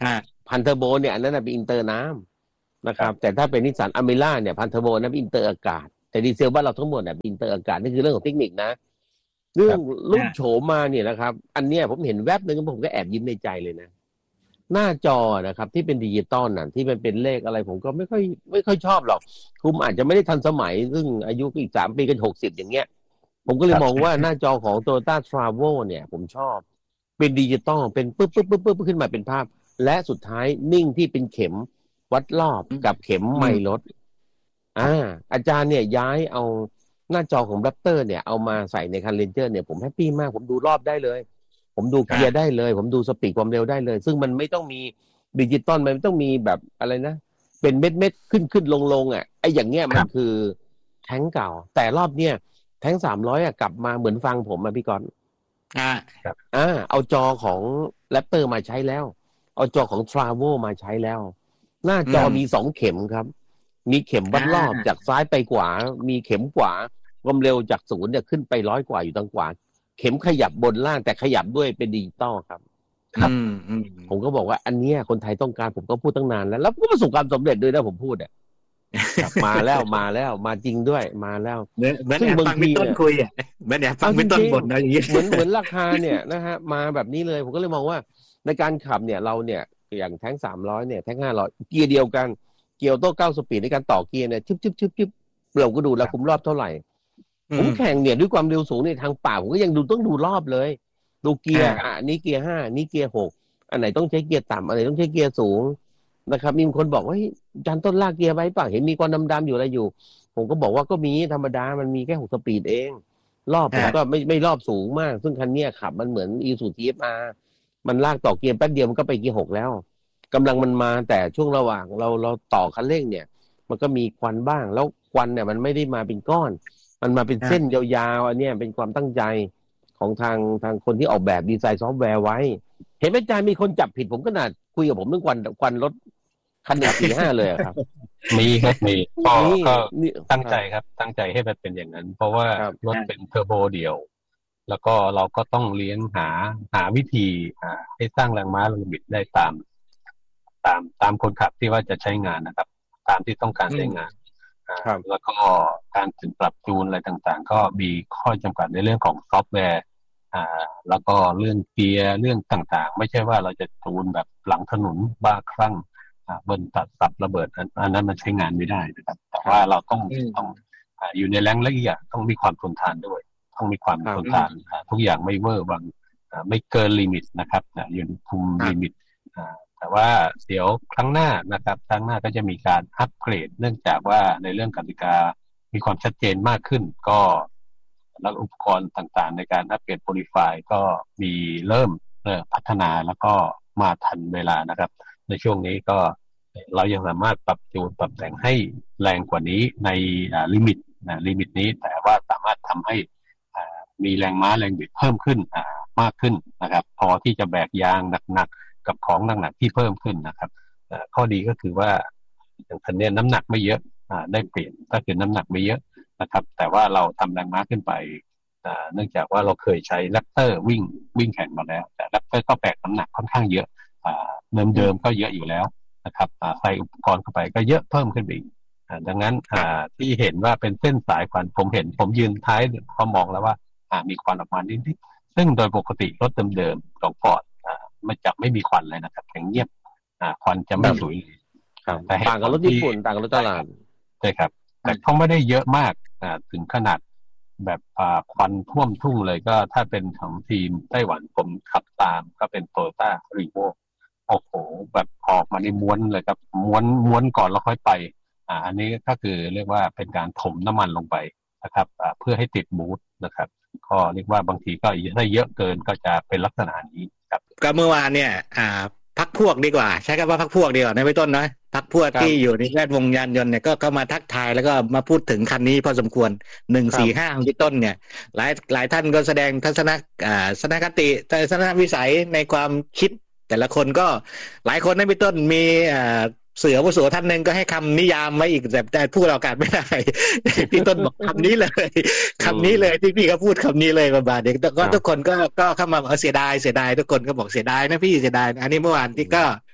พันเทอร์โบเนี่ยอันนั้นนะเป็นอินเตอร์น้ำนะครับแต่ถ้าเป็นนิสสันอเมร่าเนี่ยพันเทอร์โบนั้นเป็นอินเตอร์อากาศแต่ดีเซลบ้านเราทั้งหมดเนี่ยเป็นอินเตอร์อากาศนี่คือเรื่องของเทคนิคนะเรื่องรูปโฉมมาเนี่ยนะครับอันเนี้ยผมเห็นแวบนึงผมก็แอบยิ้มในใจเลยนะหน้าจอนะครับที่เป็นดิจิตอลน่ะที่มันเป็นเลขอะไรผมก็ไม่ค่อยไม่ค่อยชอบหรอกคุณอาจจะไม่ได้ทันสมัยซึ่งอายุอีกสามปีก็หกสิบอย่างเงี้ยผมก็เลยมองว่าหน้าจอของ Toyota Travel เนี่ยผมชอบเป็นดิจิตอลเป็นปึ๊บปึ๊บปึ๊บปึ๊บขึ้นมาเป็นภาพและสุดท้ายนิ่งที่เป็นเข็มวัดรอบกับเข็มไมล์รถอ่าอาจารย์เนี่ยย้ายเอาหน้าจอของ Raptor เนี่ยเอามาใส่ในคัน Ranger เนี่ยผมแฮปปี้มากผมดูรอบได้เลยผมดูเกียร์ได้เลยผมดูสปีดความเร็วได้เลยซึ่งมันไม่ต้องมีดิจิตอลมันไม่ต้องมีแบบอะไรนะเป็นเม็ดเม็ดขึ้นขึ้นลงลงอ่ะไอ้อย่างเงี้ยมันคือแท้งเก่าแต่รอบเนี้ยแท้งสามร้อยอ่ะกลับมาเหมือนฟังผมอ่ะพี่กรณ์อ่าอ่าเอาจอของ Raptor มาใช้แล้วเอาจอของ Travel มาใช้แล้วหน้าจอมีสองเข็มครับมีเข็มวัดรอบจากซ้ายไปขวามีเข็มขวาความเร็วจากศูนย์เนี่ยขึ้นไปร้อยกว่าอยู่ทางขวาเข็มขยับบนล่างแต่ขยับด้วยเป็นดิจิตอลครับครับผมก็บอกว่าอันเนี้ยคนไทยต้องการผมก็พูดตั้งนานแล้วแล้วก็ประสบความสำเร็จด้วยนะผมพูดอ่ะมาแล้วมาแล้วมาจริงด้วยมาแล้วซึ่งบางทีต้นคุยอ่ะแม่เนี่ยฟังเป็นต้นบทอะไรอย่างเงี้ยเหมือนเหมือนราคาเนี่ยนะฮะมาแบบนี้เลยผมก็เลยมองว่าในการขับเนี่ยเราเนี่ยอย่างแท้งสามร้อยเนี่ยแท้งห้าร้อยเกียร์เดียวกันเกียร์ออโต้เก้าสปีดในการต่อเกียร์เนี่ยชึบชึบชึบชึบเราก็ดูแล้วคุมรอบเท่าไหร่ผมแข่งเนี่ยด้วยความเร็วสูงในทางป่าผมก็ยังดูต้องดูรอบเลยดูเกียร์อ่ะนี้เกียร์ห้านี้เกียร์หกอันไหนต้องใช้เกียร์ต่ำอันไหนต้องใช้เกียร์สูงนะครับมีคนบอกว่าจานต้นลากเกียร์ไว้ป่ะเห็นมีควันดำๆอยู่อะไรอยู่ผมก็บอกว่าก็มีธรรมดามันมีแค่หกสปีดเองรอบผมก็ไม่ไม่รอบสูงมากซึ่งคันนี้ขับมันเหมือน Isuzu ที เอฟ อาร์ มันลากต่อเกียร์แป๊บเดียวมันก็ไปเกียร์หกแล้วกำลังมันมาแต่ช่วงระหว่างเราเราต่อคันเร่งเนี่ยมันก็มีควันบ้างแล้วควันเนี่ยมันไม่ได้มาเป็นก้อนมันมาเป็นเส้นยาวๆอันนี้เป็นความตั้งใจของทางทางคนที่ออกแบบดีไซน์ซอฟต์แวร์ไว้เห็นไหมอาจารย์มีคนจับผิดผมขนาดคุยกับผมเรื่องควันควันรถคันหนึ่งสี่ห้าเลยครับมีครับมีก็ก็ตั้งใจครับตั้งใจให้มันเป็นอย่างนั้นเพราะว่ารถเป็นเทอร์โบเดียวแล้วก็เราก็ต้องเลี้ยงหาหาวิธีให้สร้างแรงม้าแรงบิดได้ตามตามตามคนขับที่ว่าจะใช้งานนะครับตามที่ต้องการใช้งานแล้วก็การถึงปรับจูนอะไรต่างๆก็มีข้อจำกัดในเรื่องของซอฟต์แวร์อ่าแล้วก็เรื่องเกียร์เรื่องต่างๆไม่ใช่ว่าเราจะจูนแบบหลังถนนบ้าคลั่งอ่าเบิ้ลตัดสับระเบิดอันนั้นมันใช้งานไม่ได้นะครับแต่ว่าเราต้องต้องอ่าอยู่ในแรงละเอียดต้องมีความทนทานด้วยต้องมีความทนทานทุกอย่างไม่เวอร์วังไม่เกินลิมิตนะครับอยู่ในคุมลิมิตแต่ว่าเดี๋ยวครั้งหน้านะครับครั้งหน้าก็จะมีการอัปเกรดเนื่องจากว่าในเรื่องกติกามีความชัดเจนมากขึ้นก็แล้วอุปกรณ์ต่างๆในการอัปเกรดโปรไฟล์ก็มีเริ่มพัฒนาแล้วก็มาทันเวลานะครับในช่วงนี้ก็เรายังสามารถปรับจูนปรับแต่งให้แรงกว่านี้ในลิมิตนะลิมิตนี้แต่ว่าสามารถทำให้มีแรงม้าแรงบิดเพิ่มขึ้นมากขึ้นนะครับพอที่จะแบกยางหนักๆกับของหนักๆที่เพิ่มขึ้นนะครับข้อดีก็คือว่าอย่างคันนี้น้ำหนักไม่เยอะได้เปลี่ยนก็คือน้ำหนักไม่เยอะนะครับแต่ว่าเราทำแรงม้าขึ้นไปเนื่องจากว่าเราเคยใช้แรปเตอร์วิ่งวิ่งแข่งมาแล้วแต่แรปเตอร์ก็แบกน้ำหนักค่อนข้างเยอะเดิมๆก็เยอะอยู่แล้วนะครับใส่อุปกรณ์เข้าไปก็เยอะเพิ่มขึ้นอีกดังนั้นที่เห็นว่าเป็นเส้นสายควันผมเห็นผมยืนท้ายพอมองแล้วว่ามีควันออกมานิดๆซึ่งโดยปกติรถเดิมๆของฟอร์ดมันจะไม่มีควันเลยนะครับแข็งเงียบควันจะไม่สวยแต่ต่างกับรถญี่ปุ่นต่างกับรถตลาดใช่ครับแต่เขาไม่ได้เยอะมากถึงขนาดแบบควันท่วมทุ่งเลยก็ถ้าเป็นของทีมไต้หวันผมขับตามก็เป็นโตโยต้ารีโวโอ้โหแบบออกมาในม้วนเลยครับม้วนม้วนก่อนแล้วค่อยไปอ่าอันนี้ก็คือเรียกว่าเป็นการถมน้ำมันลงไปนะครับเพื่อให้ติดบูทนะครับก็เรียกว่าบางทีก็ถ้าเยอะเกินก็จะเป็นลักษณะนี้ครับก็เมื่อวานเนี่ยอ่าพักพวกดีกว่าใช้คำว่าพักพวกดีกว่าในพี่ต้นนะพักพวกที่อยู่ในแวดวงยานยนต์เนี่ยก็ก็มาทักทายแล้วก็มาพูดถึงคันนี้พอสมควรหนึ่งสี่ห้าของพี่ต้นเนี่ยหลายหลายท่านก็แสดงทัศนอ่าทัศนคติทัศนวิสัยในความคิดแต่ละคนก็หลายคนในพี่ต้นมีอ่าเสือผู้สูท่านหนึ่งก็ให้คำนิยามไว้อีกแต่แต่พูดอากาศไม่ได้พี่ต้นบอกคำนี้เลยคำนี้เลยที่พี่เขาพูดคำนี้เลยประมาณนี้ก็ทุกคนก็ก็เข้ามาเสียดายเสียดายทุกคนก็บอกเสียดายนะพี่เสียดายอันนี้เมื่อวานที่ก็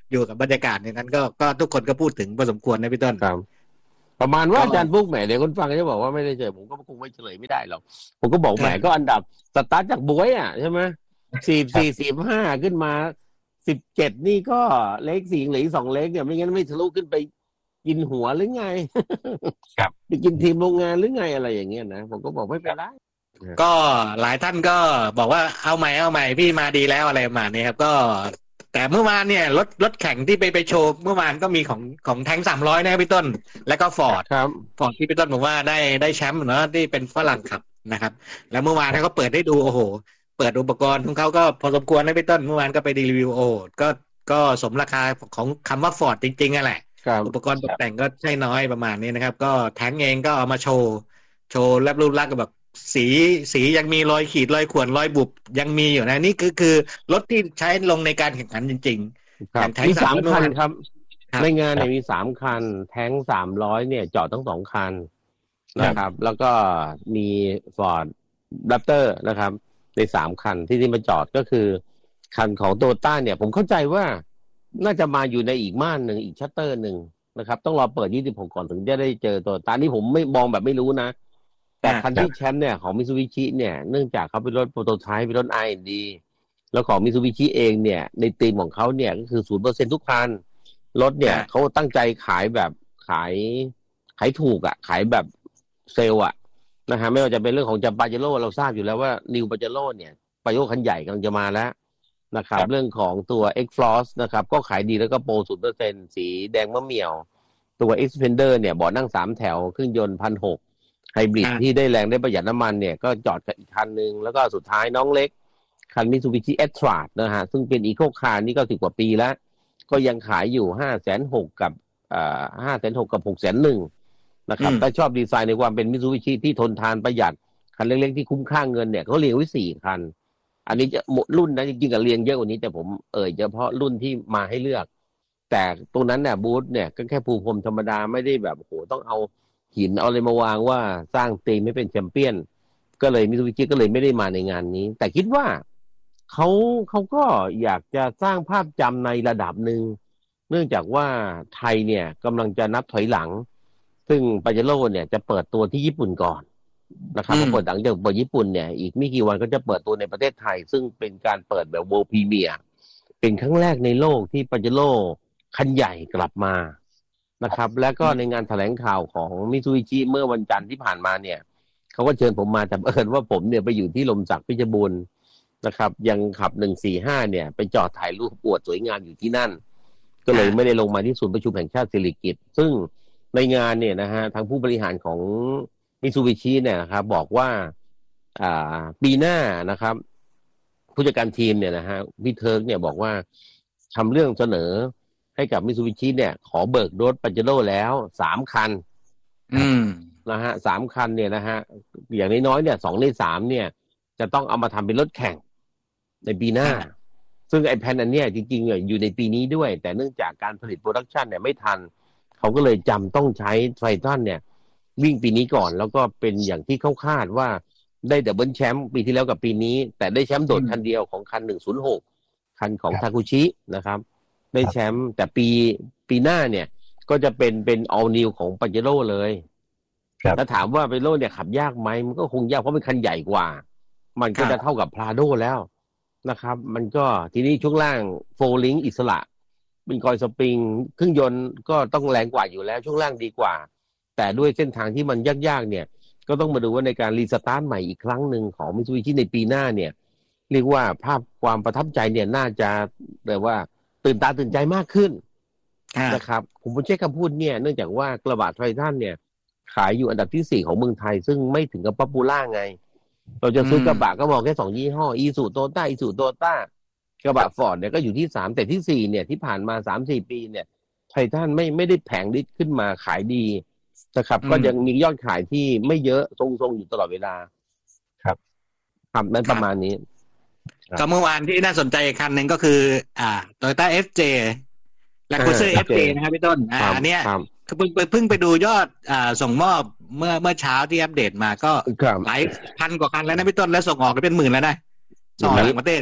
อยู่กับบรรยากาศในนั้นก็ก็ทุกคนก็พูดถึงพอสมควรนะพี่ต้นครับประมาณว่าอาจารย์ปุ๊กแหมเดี๋ยวคนฟังก็จะบอกว่าไม่ได้เจอผมก็คงไม่เฉลยไม่ได้หรอกผมก็บอกแหมก็อันดับสตาร์ทจากบวยอ่ะใช่ไหมสี่สี่สี่ห้าขึ้นมาสิบเจ็ดนี่ก็เลขสี่เหลือสองเลขเนี่ยไม่งั้นไม่ทะลุขึ้นไปกินหัวหรือไงครับไปกินทีมโรงงานหรือไงอะไรอย่างเงี้ยนะผมก็บอกไม่เป็นไรก็หลายท่านก็บอกว่าเอาใหม่เอาใหม่พี่มาดีแล้วอะไรประมาณนี้ครับก็แต่เมื่อวานเนี่ยรถรถแข่งที่ไปไปโชว์เมื่อวานก็มีของของแทงสามร้อยนะพี่ต้นแล้วก็ฟอร์ดครับฟอร์ดที่พี่ต้นบอกว่าได้ได้แชมป์เนาะที่เป็นฝรั่งขับนะครับแล้วเมื่อวานเขาก็เปิดให้ดูโอ้โหเปิดอุปกรณ์ของเขาก็พอสมควรนะพี่ต้นเมื่อวานก็ไปรีวิวโอ้ก็ก็สมราคาของคำว่าฟอร์ดจริงๆนั่นแหละอุปกรณ์ตกแต่งก็ใช่น้อยประมาณนี้นะครับก็แทงเองก็เอามาโชว์โชว์แลบรูปลักษณ์แบบสีสียังมีรอยขีดรอยข่วนรอยบุบยังมีอยู่นะนี่คือคือรถที่ใช้ลงในการแข่งขันจริงๆครับมีสามคันครับในงานเนี่ยมีสามคันแทงสามร้อยเนี่ยจอดทั้งสองคันนะครับแล้วก็มี Ford Raptor นะครับในสามคันที่ที่มาจอดก็คือคันของโตโยต้าเนี่ยผมเข้าใจว่าน่าจะมาอยู่ในอีกม่านหนึ่งอีกชัตเตอร์หนึ่งนะครับต้องรอเปิดยี่สิบหกก่อนถึงจะได้เจอโตโยต้านี่ผมไม่มองแบบไม่รู้นะแต่คันที่แชมป์เนี่ยของมิตซูบิชิเนี่ยเนื่องจากเขาเป็นรถโปรโตไทป์เป็นรถ ไอ เอ็น ดี แล้วของมิตซูบิชิเองเนี่ยในธีมของเขาเนี่ยก็คือ ศูนย์เปอร์เซ็นต์ ทุกคันรถเนี่ยเขาตั้งใจขายแบบขายขายถูกอ่ะขายแบบเซลล์อ่ะนะฮะไม่ว่าจะเป็นเรื่องของจัมปาเจโร่เราทราบอยู่แล้วว่านิวปาเจโร่เนี่ยปาเจโร่คันใหญ่กำลังจะมาแล้วนะครับเรื่องของตัว X-Frost นะครับก็ขายดีแล้วก็โปร ศูนย์เปอร์เซ็นต์ สีแดงมะเหมี่ยวตัว Xpander เนี่ยเบาะนั่งสามแถวเครื่องยนต์ หนึ่งพันหกร้อยไฮบริดที่ได้แรงได้ประหยัดน้ำมันเนี่ยก็จอดกับอีกคันนึงแล้วก็สุดท้ายน้องเล็กคัน Mitsubishi Ectrad นะฮะซึ่งเป็นอีโคคาร์นี่ก็สิบกว่าปีแล้วก็ยังขายอยู่ ห้าแสนหกหมื่น กับอ่า ห้าแสนหกหมื่น กับ หกแสนหนึ่ง นะครับถ้าชอบดีไซน์ในความเป็น Mitsubishi ที่ทนทานประหยัดคันเล็กๆที่คุ้มค่าเงินเนี่ยเขาเรียงไว้สี่คันอันนี้จะหมดรุ่นนะจริงๆก็เรียงเยอะกว่านี้แต่ผมเอ่ยเฉพาะรุ่นที่มาให้เลือกแต่ตรงนั้นเนี่ยบูธเนี่ยก็แค่ปูพรมธรรมดาไม่ได้แบบโอ้โหต้องเอาหินเอาอะไรมาวางว่าสร้างตีมให้เป็นแชมเปี้ยนก็เลยมิตซูบิชิก็เลยไม่ได้มาในงานนี้แต่คิดว่าเขาเขาก็อยากจะสร้างภาพจำในระดับหนึ่งเนื่องจากว่าไทยเนี่ยกำลังจะนับถอยหลังซึ่งปาเจโร่เนี่ยจะเปิดตัวที่ญี่ปุ่นก่อนนะครับพอเปิดหลังจากเปิดญี่ปุ่นเนี่ยอีกไม่กี่วันก็จะเปิดตัวในประเทศไทยซึ่งเป็นการเปิดแบบ World Premiere เป็นครั้งแรกในโลกที่ปาเจโร่คันใหญ่กลับมานะครับและก็ในงานแถลงข่าวของมิตซูบิชิเมื่อวันจันทร์ที่ผ่านมาเนี่ยเขาก็เชิญผมมาแต่เอิญว่าผมเนี่ยไปอยู่ที่ลมศักดิ์เพชรบูรณ์นะครับยังขับหนึ่งสี่ห้าเนี่ยไปจอดถ่ายรูปอวดสวยงามอยู่ที่นั่นก็เลยไม่ได้ลงมาที่ศูนย์ประชุมแห่งชาติสิริกิติ์ซึ่งในงานเนี่ยนะฮะทางผู้บริหารของมิตซูบิชิเนี่ยนะครับบอกว่าอ่าปีหน้านะครับผู้จัดการทีมเนี่ยนะฮะพี่เทิร์กเนี่ยบอกว่าทำเรื่องเสนอให้กับมิตซูบิชิเนี่ยขอเบิกรถปาเจโร่แล้วสามคันอืมนะฮะสามคันเนี่ยนะฮะอย่างน้อยๆเนี่ยสองในสามเนี่ยจะต้องเอามาทำเป็นรถแข่งในปีหน้าซึ่งไอ้แผนอันเนี้ยจริงๆอยู่ในปีนี้ด้วยแต่เนื่องจากการผลิตโปรดักชันเนี่ยไม่ทันเขาก็เลยจำต้องใช้ไททันเนี่ยวิ่งปีนี้ก่อนแล้วก็เป็นอย่างที่เขาคาดว่าได้ดับเบิลแชมป์ปีที่แล้วกับปีนี้แต่ได้แชมป์โดดคันเดียวของคันหนึ่งศูนย์หกคันของทาคุชินะครับได้แชมป์แต่ปีปีหน้าเนี่ยก็จะเป็นเป็น all new ของปาเจโร่เลยถ้าถามว่าปาเจโร่เนี่ยขับยากไหมมันก็คงยากเพราะเป็นคันใหญ่กว่ามันก็จะเท่ากับพราโดแล้วนะครับมันก็ทีนี้ช่วงล่างโฟลิงอิสระเป็นคอยสปริงเครื่องยนต์ก็ต้องแรงกว่าอยู่แล้วช่วงล่างดีกว่าแต่ด้วยเส้นทางที่มันยากๆเนี่ยก็ต้องมาดูว่าในการรีสตาร์ทใหม่อีกครั้งหนึ่งของมิตซูบิชิในปีหน้าเนี่ยเรียกว่าภาพความประทับใจเนี่ยน่าจะแบบว่าตื่นตาตื่นใจมากขึ้นนะครับผมใช้คำพูดเนี่ยเนื่องจากว่ากระบะไททันเนี่ยขายอยู่อันดับที่สี่ของเมืองไทยซึ่งไม่ถึงกับป๊อปปูล่าไงเราจะซื้อกระบะก็มองแค่สองยี่ห้ออีซูโตต้าอีซูโตต้ากระบะฟอร์ดเนี่ยก็อยู่ที่สามแต่ที่สี่เนี่ยที่ผ่านมา สามสี่ ปีเนี่ยไททันไม่ไม่ได้แผงฤทธิ์ขึ้นมาขายดีนะครับก็ยังมียอดขายที่ไม่เยอะทรงๆอยู่ตลอดเวลาครับครับนั้นประมาณนี้ก็เมื่อวานที่น่าสนใจอีกคันหนึ่งก็คืออ่า Toyota เอฟ เจ และ Cruiser เอฟ เจ นะครับพี่ต้นอ่าอันเนี้ยเพิ่งเพิ่งไปดูยอดอ่าส่งมอบเมื่อเมื่อเช้าที่อัปเดตมาก็หลายพันกว่าคันแล้วนะพี่ต้นแล้วส่งออกก็เป็นหมื่นแล้วนะส่งออกต่างประเทศ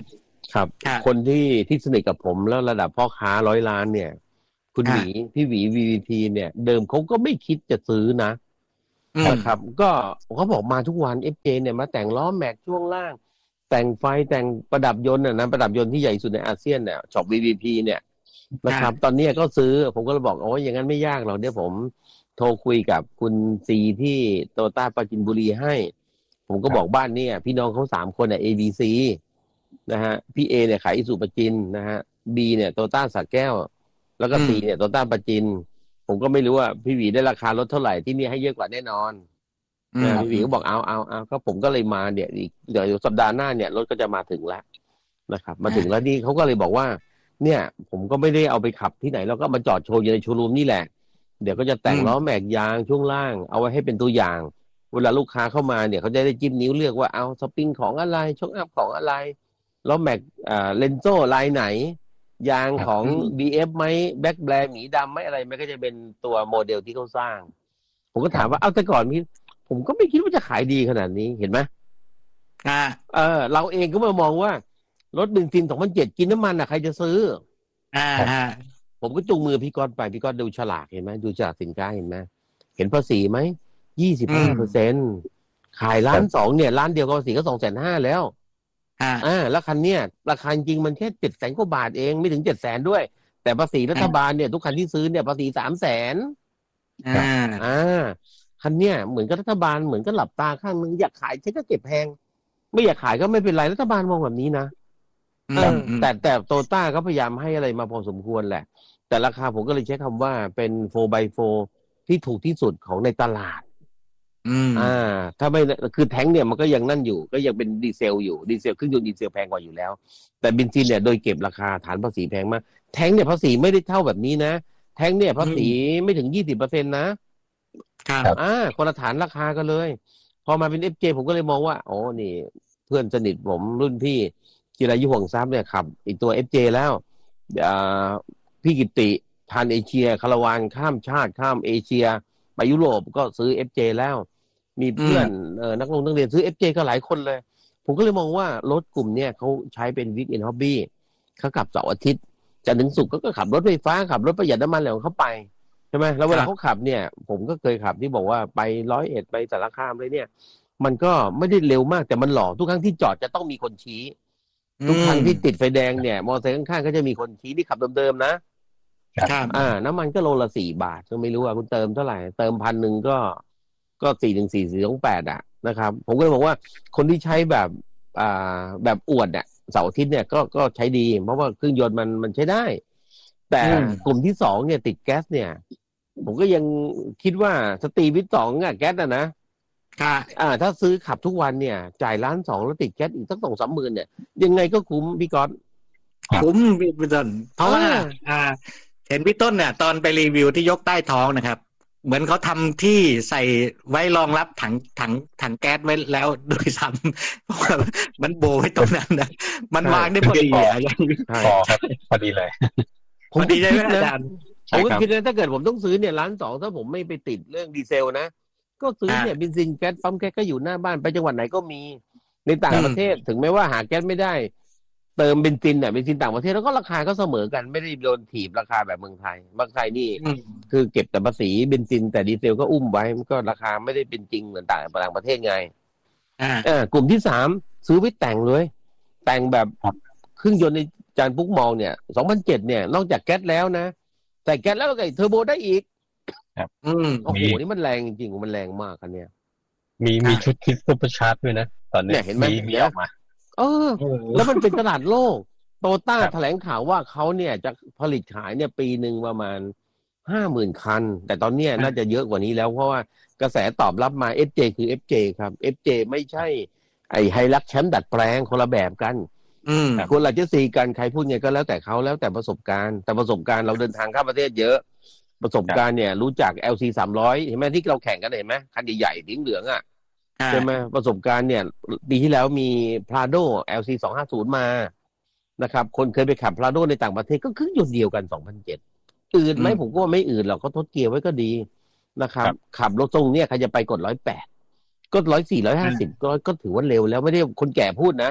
ครับคนที่ที่สนิทกับผมแล้วระดับพ่อค้าร้อยล้านเนี่ยคุณหวีพี่หวี วี วี พี เนี่ยเดิมเขาก็ไม่คิดจะซื้อนะนะครับก็เขาบอกมาทุกวัน เอฟ เจ เนี่ยมาแต่งล้อแม็กช่วงล่างแต่งไฟแต่งประดับยนต์นะประดับยนต์ที่ใหญ่สุดในอาเซียนเนี่ยช็อป วี วี พี เนี่ยนะครับตอนนี้ก็ซื้อผมก็เลยบอกโอ้ยอย่างนั้นไม่ยากหรอกเดี๋ยวผมโทรคุยกับคุณซีที่โตโยต้าปราจินบุรีให้ผมก็บอกบ้านเนี่ยพี่น้องเขาสามคนเนี่ย เอ บี ซี นะฮะพี่ A เนี่ยขายอิสุปราจินนะฮะ B เนี่ยโตโยต้าสระแก้วแล้วก็ C เนี่ยโตโยต้าปราจินผมก็ไม่รู้ว่าพี่หวีได้ราคาลดเท่าไหร่ที่นี่ให้เยอะกว่าแน่นอนนะพี่หวีก็บอกเอาเอาเอาก็ผมก็เลยมาเนี่ยอีกเดี๋ยวสัปดาห์หน้าเนี่ยรถก็จะมาถึงแล้วนะครับมาถึงแล้วนี่เขาก็เลยบอกว่าเนี่ยผมก็ไม่ได้เอาไปขับที่ไหนเราก็มาจอดโชว์อยู่ในโชว์รูมนี่แหละเดี๋ยวก็จะแต่งล้อแม็กยางช่วงล่างเอาไว้ให้เป็นตัวอย่างเวลาลูกค้าเข้ามาเนี่ยเขาจะได้จิ้มนิ้วเลือกว่าเอาสปริงของอะไรช็อคอัพของอะไรล้อแม็กอ่าเลนโซ่ลายไหนยางของ บี เอฟ ไหมแบ็คแบร์หมีดำไหมอะไรมันก็จะเป็นตัวโมเดลที่เขาสร้างผมก็ถามว่าเอาแต่ก่อนพี่ผมก็ไม่คิดว่าจะขายดีขนาดนี้เห็นไหมอ่าเออเราเองก็มามองว่ารถเบนซินสองพันเจ็ดกินน้ำมันอ่ะใครจะซื้ออ่าผมก็จูงมือพี่ก้อนไปพี่ก้อนดูฉลากเห็นไหมดูฉลากสินค้าเห็นไหมเห็นภาษีไหมยี่สิบห้าเปอร์เซ็นต์ขายล้านสองเนี่ยล้านเดียวก็ภาษีก็สองแสนห้าแล้วอ่าแล้วคันเนี้ยราคาจริงมันแค่เจ็ดแสนกว่าบาทเองไม่ถึงเจ็ดแสนด้วยแต่ภาษีรัฐบาลเนี่ยทุกคันที่ซื้อเนี่ยภาษีสามแสนอ่าอ่าคันเนี้ยเหมือนกับรัฐบาลเหมือนกับหลับตาข้างนึงอยากขายใช้ก็เก็บแพงไม่อยากขายก็ไม่เป็นไรรัฐบาลมองแบบนี้นะเออแต่แต่โตต้าก็พยายามให้อะไรมาพอสมควรแหละแต่ราคาผมก็เลยใช้คำว่าเป็น โฟร์ บาย โฟร์ ที่ถูกที่สุดของในตลาดอืมอ่าถ้าไม่คือแท้งเนี่ยมันก็ยังนั่นอยู่ก็ยังเป็นดีเซลอยู่ดีเซลเครื่องยนต์ดีเซลแพงกว่าอยู่แล้วแต่เบนซินเนี่ยโดยเก็บราคาฐานภาษีแพงมากแท้งเนี่ยภาษีไม่ได้เท่าแบบนี้นะแท้งเนี่ยภาษีไม่ถึง ยี่สิบเปอร์เซ็นต์ นะครับอ่าคนละฐานราคากันเลยพอมาเป็น เอฟ เจ ผมก็เลยมองว่าอ๋อนี่เพื่อนสนิทผมรุ่นพี่จิรายุห่วงทรัพย์เนี่ยขับอีกตัว เอฟ เจ แล้วอ่าพี่กิตติผ่านเอเชียคาราวานข้ามชาติข้ามเอเชียไปยุโรปก็ซื้อ เอฟ เจ แล้วมีเพื่อนเอ่อนักลงนักเรียนซื้อ เอฟ เจ ก็หลายคนเลยผมก็เลยมองว่ารถกลุ่มเนี่ยเขาใช้เป็นวิกเอนด์ฮอบบี้เขาขับเสาร์อาทิตย์จันทร์ถึงศุกร์ก็ขับรถไฟฟ้าขับรถประหยัดน้ำมันอะไรของเขาไปใช่ไหมแล้วเวลาเขาขับเนี่ยผมก็เคยขับที่บอกว่าไปร้อยเอ็ดไปสารคามเลยเนี่ยมันก็ไม่ได้เร็วมากแต่มันหล่อทุกครั้งที่จอดจะต้องมีคนชี้ทุกครั้งที่ติดไฟแดงเนี่ยมอเตอร์ไซค์ข้างๆก็จะมีคนชี้ที่ขับเดิมๆนะครับอ่าน้ำมันก็โลละสี่บาทก็ไม่รู้ว่าคุณเติมเท่าไหร่เติมพันหนึ่งก็ก็สี่ถึงสี่สี่สองแปดอ่ะนะครับผมก็เลยบอกว่าคนที่ใช้แบบอ่าแบบอวดเนี่ยเสาร์อาทิตย์เนี่ยก็ก็ใช้ดีเพราะว่าเครื่องยนต์มันมันใช้ได้แต่กลุ่มที่สองเนี่ยติดแก๊สเนี่ยผมก็ยังคิดว่าสตรีวิทสองอ่ะแก๊สอ่ะนะค่ะอ่าถ้าซื้อขับทุกวันเนี่ยจ่ายล้านสองแล้วติดแก๊สอีกสักสองสามหมื่นเนี่ยยังไงก็คุ้มพี่ก๊อตคุ้มพี่ต้นเพราะว่าอ่าเห็นพี่ต้นเนี่ยตอนไปรีวิวที่ยกใต้ท้องนะครับเหมือนเขาทำที่ใส่ไว้รองรับถังถังถังแก๊สไว้แล้วโดยซ้ำเพราะว่ามันโบไว้ตรงนั้นนะมันวางได้พอดีอ่ะพอครับพอดีเลยผมดีใจไหมอาจารย์ผมก็คิดนะถ้าเกิดผมต้องซื้อเนี่ยล้านสองถ้าผมไม่ไปติดเรื่องดีเซลนะก็ซื้อเนี่ยเบนซินแก๊สปั๊มแก๊สก็อยู่หน้าบ้านไปจังหวัดไหนก็มีในต่างประเทศถึงแม้ว่าหาแก๊สไม่ได้เติมเบนซินเนี่ยเบนซินต่างประเทศแล้วก็ราคาก็เสมอกันไม่ได้โดนถีบราคาแบบเมืองไทยเมืองไทยนี่คือเก็บแต่ภาษีเบนซินแต่ดีเซลก็อุ้มไว้มันก็ราคาไม่ได้เป็นจริงเหมือนต่างต่างประเทศไงอ่ากลุ่มที่สามซื้อไว้แต่งเลยแต่งแบบเครื่องยนต์ในจานปุ๊กมองเนี่ยสองพันเจ็ดเนี่ยนอกจากแก๊สแล้วนะใส่แก๊สแล้วก็เทอร์โบได้อีกครับอืมโอ้โหนี่มันแรงจริงๆมันแรงมากคันเนี้ยมีมีชุดคิดซุปเปอร์ชาร์จด้วยนะตอนนี้เห็นไหมมีออกมาเออแล้วมันเป็นตลาดโลกโตต้าแถลงข่าวว่าเขาเนี่ยจะผลิตขายเนี่ยปีหนึ่งประมาณห้าหมื่นคันแต่ตอนเนี้ยน่าจะเยอะกว่านี้แล้วเพราะว่ากระแสตอบรับมา เอฟ เจ คือ เอฟ เจ ครับ เอฟ เจ ไม่ใช่ไอ้ไฮลักซ์แชมป์ดัดแปลงคนละแบบกันคนละจะซีกันใครพูดไงก็แล้วแต่เขาแล้วแต่ประสบการณ์แต่ประสบการณ์เราเดินทางข้ามประเทศเยอะประสบการณ์เนี่ยรู้จัก แอล ซี สามร้อยเห็นไหมที่เราแข่งกันเห็นไหมคันใหญ่ๆสีเหลืองอ่ะใช่ไหมประสบการณ์เนี่ยปีที่แล้วมี Prado แอล ซี สองห้าศูนย์มานะครับคนเคยไปขับ Prado ในต่างประเทศก็เครื่องยนต์เดียวกันสองพันเจ็ดอืดไหมผมก็ว่าไม่อืดหรอกเขาทดเกียร์ไว้ก็ดีนะครับขับรถตรงเนี่ยใครจะไปกดร้อยแปดก็ร้อยสี่ร้อยห้าสิบก็ก็ถือว่าเร็วแล้วไม่ได้คนแก่พูดนะ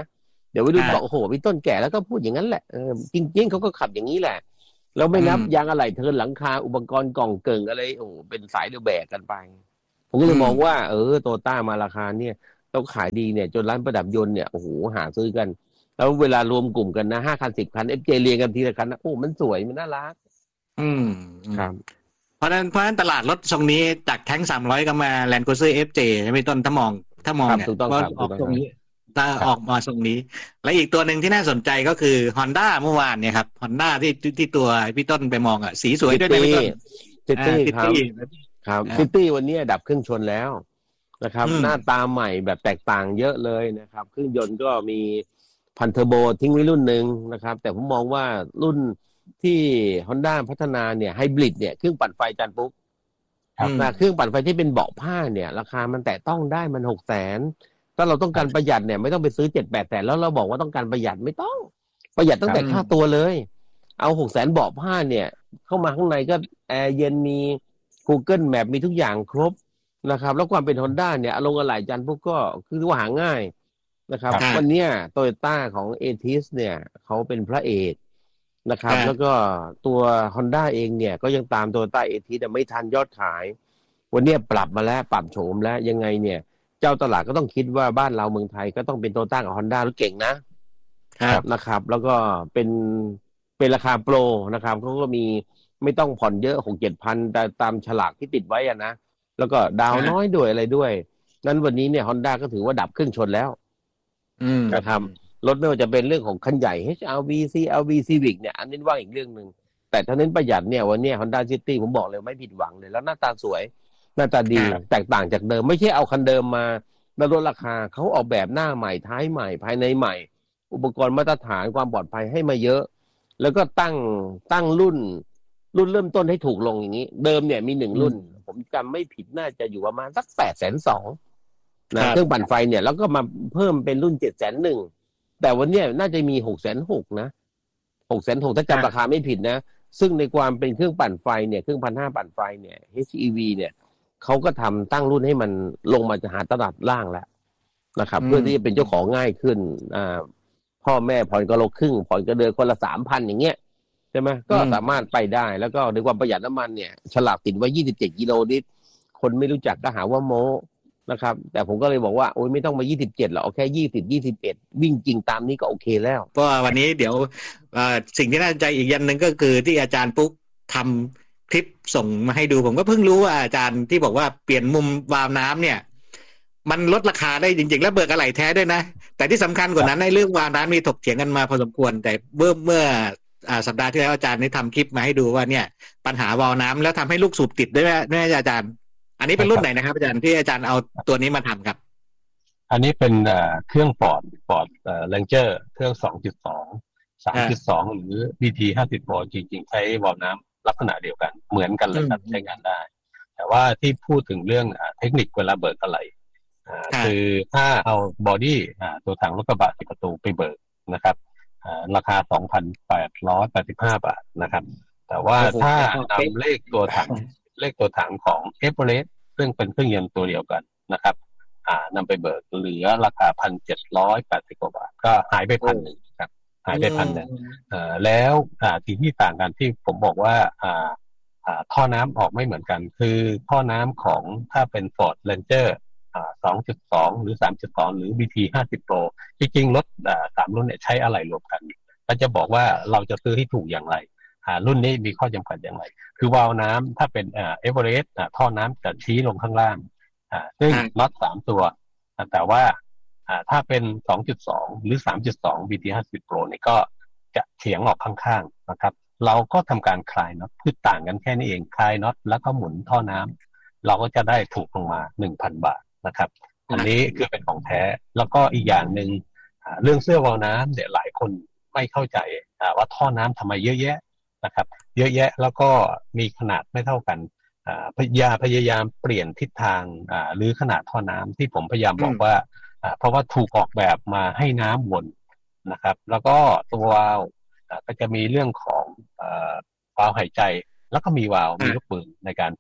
เดี๋ยววัยรุ่นบอกโอ้โหพี่ต้นแก่แล้วก็พูดอย่างนั้นแหละเออจริงๆเขาก็ขับอย่างนี้แหละแล้วไม่นับยางอะไหล่เทิร์นหลังคาอุปกรณ์กล่องเกิงอะไรโอ้เป็นสายเรือแบกกันไปผมก็เลยมองว่าเออโตต้ามาราคาเนี่ยต้องขายดีเนี่ยจนร้านประดับยนต์เนี่ยโอ้โหหาซื้อกันแล้วเวลารวมกลุ่มกันนะห้าคันสิบคันเอฟเจเรียงกันทีละคันนะโอ้มันสวยมันน่ารักอืมครับเพราะฉะนั้นเพราะฉะนั้นตลาดรถทรงนี้จากแท้งสามร้อยก็มา Land Cruiser เอฟ เจ ใช่ไหมต้นถ้ามองถ้ามองเนี่ยว่าออกตรงนี้ถ้าออกมาทรงนี้และอีกตัวหนึ่งที่น่าสนใจก็คือ Honda เมื่อวานเนี่ยครับ Honda ที่ที่ตัวพี่ต้นไปมองอ่ะสีสวยด้วยนะพี่ต้นซิตี้ครับครับซิตี้วันนี้ดับเครื่องชนแล้วนะครับหน้าตาใหม่แบบแตกต่างเยอะเลยนะครับเครื่องยนต์ก็มีพันเทอร์โบทิ้งไว้รุ่นหนึ่งนะครับแต่ผมมองว่ารุ่นที่ Honda พัฒนาเนี่ยไฮบริดเนี่ยเครื่องปั่นไฟจานปุ๊บนะเครื่องปั่นไฟที่เป็นเบาะผ้าเนี่ยราคามันแตะต้องได้มันหกแสนถ้าเราต้องการประหยัดเนี่ยไม่ต้องไปซื้อเจ็ดแปดแสนแล้วเราบอกว่าต้องการประหยัดไม่ต้องประหยัดตั้งแต่ค่าตัวเลยเอาหกแสนเบาะผ้าเนี่ยเข้ามาข้างในก็แอร์เย็นมี Google Map มีทุกอย่างครบนะครับแล้วความเป็น Honda เนี่ยลงอะไหล่จานปุ๊บก็คือว่าหาง่ายนะครับวันนี้โตโยต้าของ เอ ที ไอ เอส เนี่ยเขาเป็นพระเอกนะครับแล้วก็ตัว Honda เองเนี่ยก็ยังตาม Toyota เอ ที ไอ เอส แต่ไม่ทันยอดขายวันนี้ปรับมาแล้วปรับโฉมแล้วยังไงเนี่ยเจ้าตลาดก็ต้องคิดว่าบ้านเราเมืองไทยก็ต้องเป็น Toyota กับ Honda รถเก่งนะครับนะครับแล้วก็เป็นเป็นราคาโปรนะครับเขาก็มีไม่ต้องผ่อนเยอะ หกเจ็ดพัน แต่ตามฉลากที่ติดไว้อ่ะนะแล้วก็ดาวน้อยด้วยอะไรด้วยนั้นวันนี้เนี่ย Honda ก็ถือว่าดับเครื่องชนแล้วนะครับรถไม่ว่าจะเป็นเรื่องของคันใหญ่ เอช อาร์ วี ซี แอล วี Civic เนี่ยอันนี้ว่าอีกเรื่องนึงแต่ถ้าเน้นประหยัดเนี่ยวันนี้ Honda City ผมบอกเลยไม่ผิดหวังเลยแล้วหน้าตาสวยหน้าตาดีแตกต่างจากเดิมไม่ใช่เอาคันเดิมมาแล้วลดราคาเขาออกแบบหน้าใหม่ท้ายใหม่ภายในใหม่อุปกรณ์มาตรฐานความปลอดภัยให้มาเยอะแล้วก็ตั้งตั้งรุ่นรุ่นเริ่มต้นให้ถูกลงอย่างนี้เดิมเนี่ยมีหนึ่งรุ่นผมจำไม่ผิดน่าจะอยู่ประมาณสักแปดแสนสองนะเครื่องปั่นไฟเนี่ยแล้วก็มาเพิ่มเป็นรุ่นเจ็ดแสนหนึ่งแต่วันนี้น่าจะมีหกแสนหกนะหกแสนหกถ้าจำราคาไม่ผิดนะซึ่งในความเป็นเครื่องปั่นไฟเนี่ยเครื่องพันห้าปั่นไฟเนี่ย เอช อี วี เนี่ยเขาก็ทำตั้งรุ่นให้มันลงมาจะหาตลาดล่างแล้วนะครับเพื่อที่จะเป็นเจ้าของง่ายขึ้นอ่าพ่อแม่ผ่อนก็ลดครึ่งผ่อนก็เดือนคนละสามพันอย่างเงี้ยใช่ไหมก็สามารถไปได้แล้วก็ในความประหยัดน้ำมันเนี่ยฉลากติดไว้ยี่สิบเจ็ดกิโลลิตรคนไม่รู้จักก็หาว่าโม้นะครับแต่ผมก็เลยบอกว่าโอ๊ยไม่ต้องมายี่สิบเจ็ดหรอกเอาแค่ยี่สิบ ยี่สิบเอ็ดวิ่งจริงตามนี้ก็โอเคแล้วเพราะวันนี้เดี๋ยวสิ่งที่น่าสนใจอีกอย่างนึงก็คือที่อาจารย์ปุ๊กทำคลิปส่งมาให้ดูผมก็เพิ่งรู้ว่าอาจารย์ที่บอกว่าเปลี่ยนมุมวาล์วน้ำเนี่ยมันลดราคาได้จริงๆแล้วเบิกอะไหล่แท้ด้วยนะแต่ที่สำคัญกว่านั้นในเรื่องวาล์วน้ำมีถกเถียงกันมาพอสมควรแต่เมื่อเมื่อสัปดาห์ที่แล้วอาจารย์ได้ทำคลิปมาให้ดูว่าเนี่ยปัญหาวาล์วน้ำแล้วทำให้ลูกสูบติดด้วยไหมอาจารย์อันนี้เป็นรุ่นไหนนะครับอาจารย์ที่อาจารย์เอาตัวนี้มาทำครับอันนี้เป็นเครื่องฟอร์ดฟอร์ดแรงเจอร์เครื่อง สองจุดสอง สามจุดสอง หรือ บี ที ห้าสิบ Pro จริงๆใช้วาล์วน้ำลักษณะเดียวกันเหมือนกันเลยครับใช้งานได้แต่ว่าที่พูดถึงเรื่องเทคนิคเวลาเบิกอะไรคือถ้าเอาบอดี้ตัวถังรถกระบะสิบประตูไปเบิกนะครับราคา สองพันแปดร้อยแปดสิบห้า บาทนะครับแต่ว่าถ้านำเลขตัวถังเลขตัวถังของ Everest ซึ่งเป็นเครื่องยนต์ตัวเดียวกันนะครับอ่านำไปเบิกเหลือราคา หนึ่งพันเจ็ดร้อยแปดสิบ กว่าบาทก็หายไปพันหนึ่งครับหายไปพันหนึ่งเอ่อแล้วอ่าสิ่งที่ต่างกันที่ผมบอกว่าอ่าอ่าท่อน้ำออกไม่เหมือนกันคือท่อน้ำของถ้าเป็น Ford Ranger อ่า สองจุดสอง หรือ สามจุดสอง หรือ บี ที ห้าสิบ Pro จริงๆรถอ่าสามรุ่นเนี่ยใช้อะไรรวมกันก็จะบอกว่าเราจะซื้อให้ถูกอย่างไรอ่ารุ่นนี้มีข้อจำกัดอย่างไรคือวาล์วน้ำถ้าเป็นอ่า Everest อ่าท่อน้ำจะชี้ลงข้างล่างอ่าซึ่งน็อตสามตัวแต่ว่าอ่าถ้าเป็น สองจุดสอง หรือ สามจุดสอง บี ที ห้าสิบ Pro เนี่ยก็จะเฉียงออกข้างๆนะครับเราก็ทำการคลายน็อตคือต่างกันแค่นี้เองคลายน็อตแล้วก็หมุนท่อน้ำเราก็จะได้ถูกลงมา หนึ่งพัน บาทนะครับอันนี้คือเป็นของแท้แล้วก็อีกอย่างนึงเรื่องเสื้อวาล์วน้ำเนี่ยหลายคนไม่เข้าใจว่าท่อน้ำทำไมเยอะแยะนะครับเยอะแยะแล้วก็มีขนาดไม่เท่ากันพยายามพยายามเปลี่ยนทิศทางหรือขนาดท่อน้ำที่ผมพยายามบอกว่าเพราะว่าถูกออกแบบมาให้น้ำวนนะครับแล้วก็ตัววาล์วก็จะมีเรื่องของวาล์วหายใจแล้วก็มีวาล์วมีลูกปืนในการปิด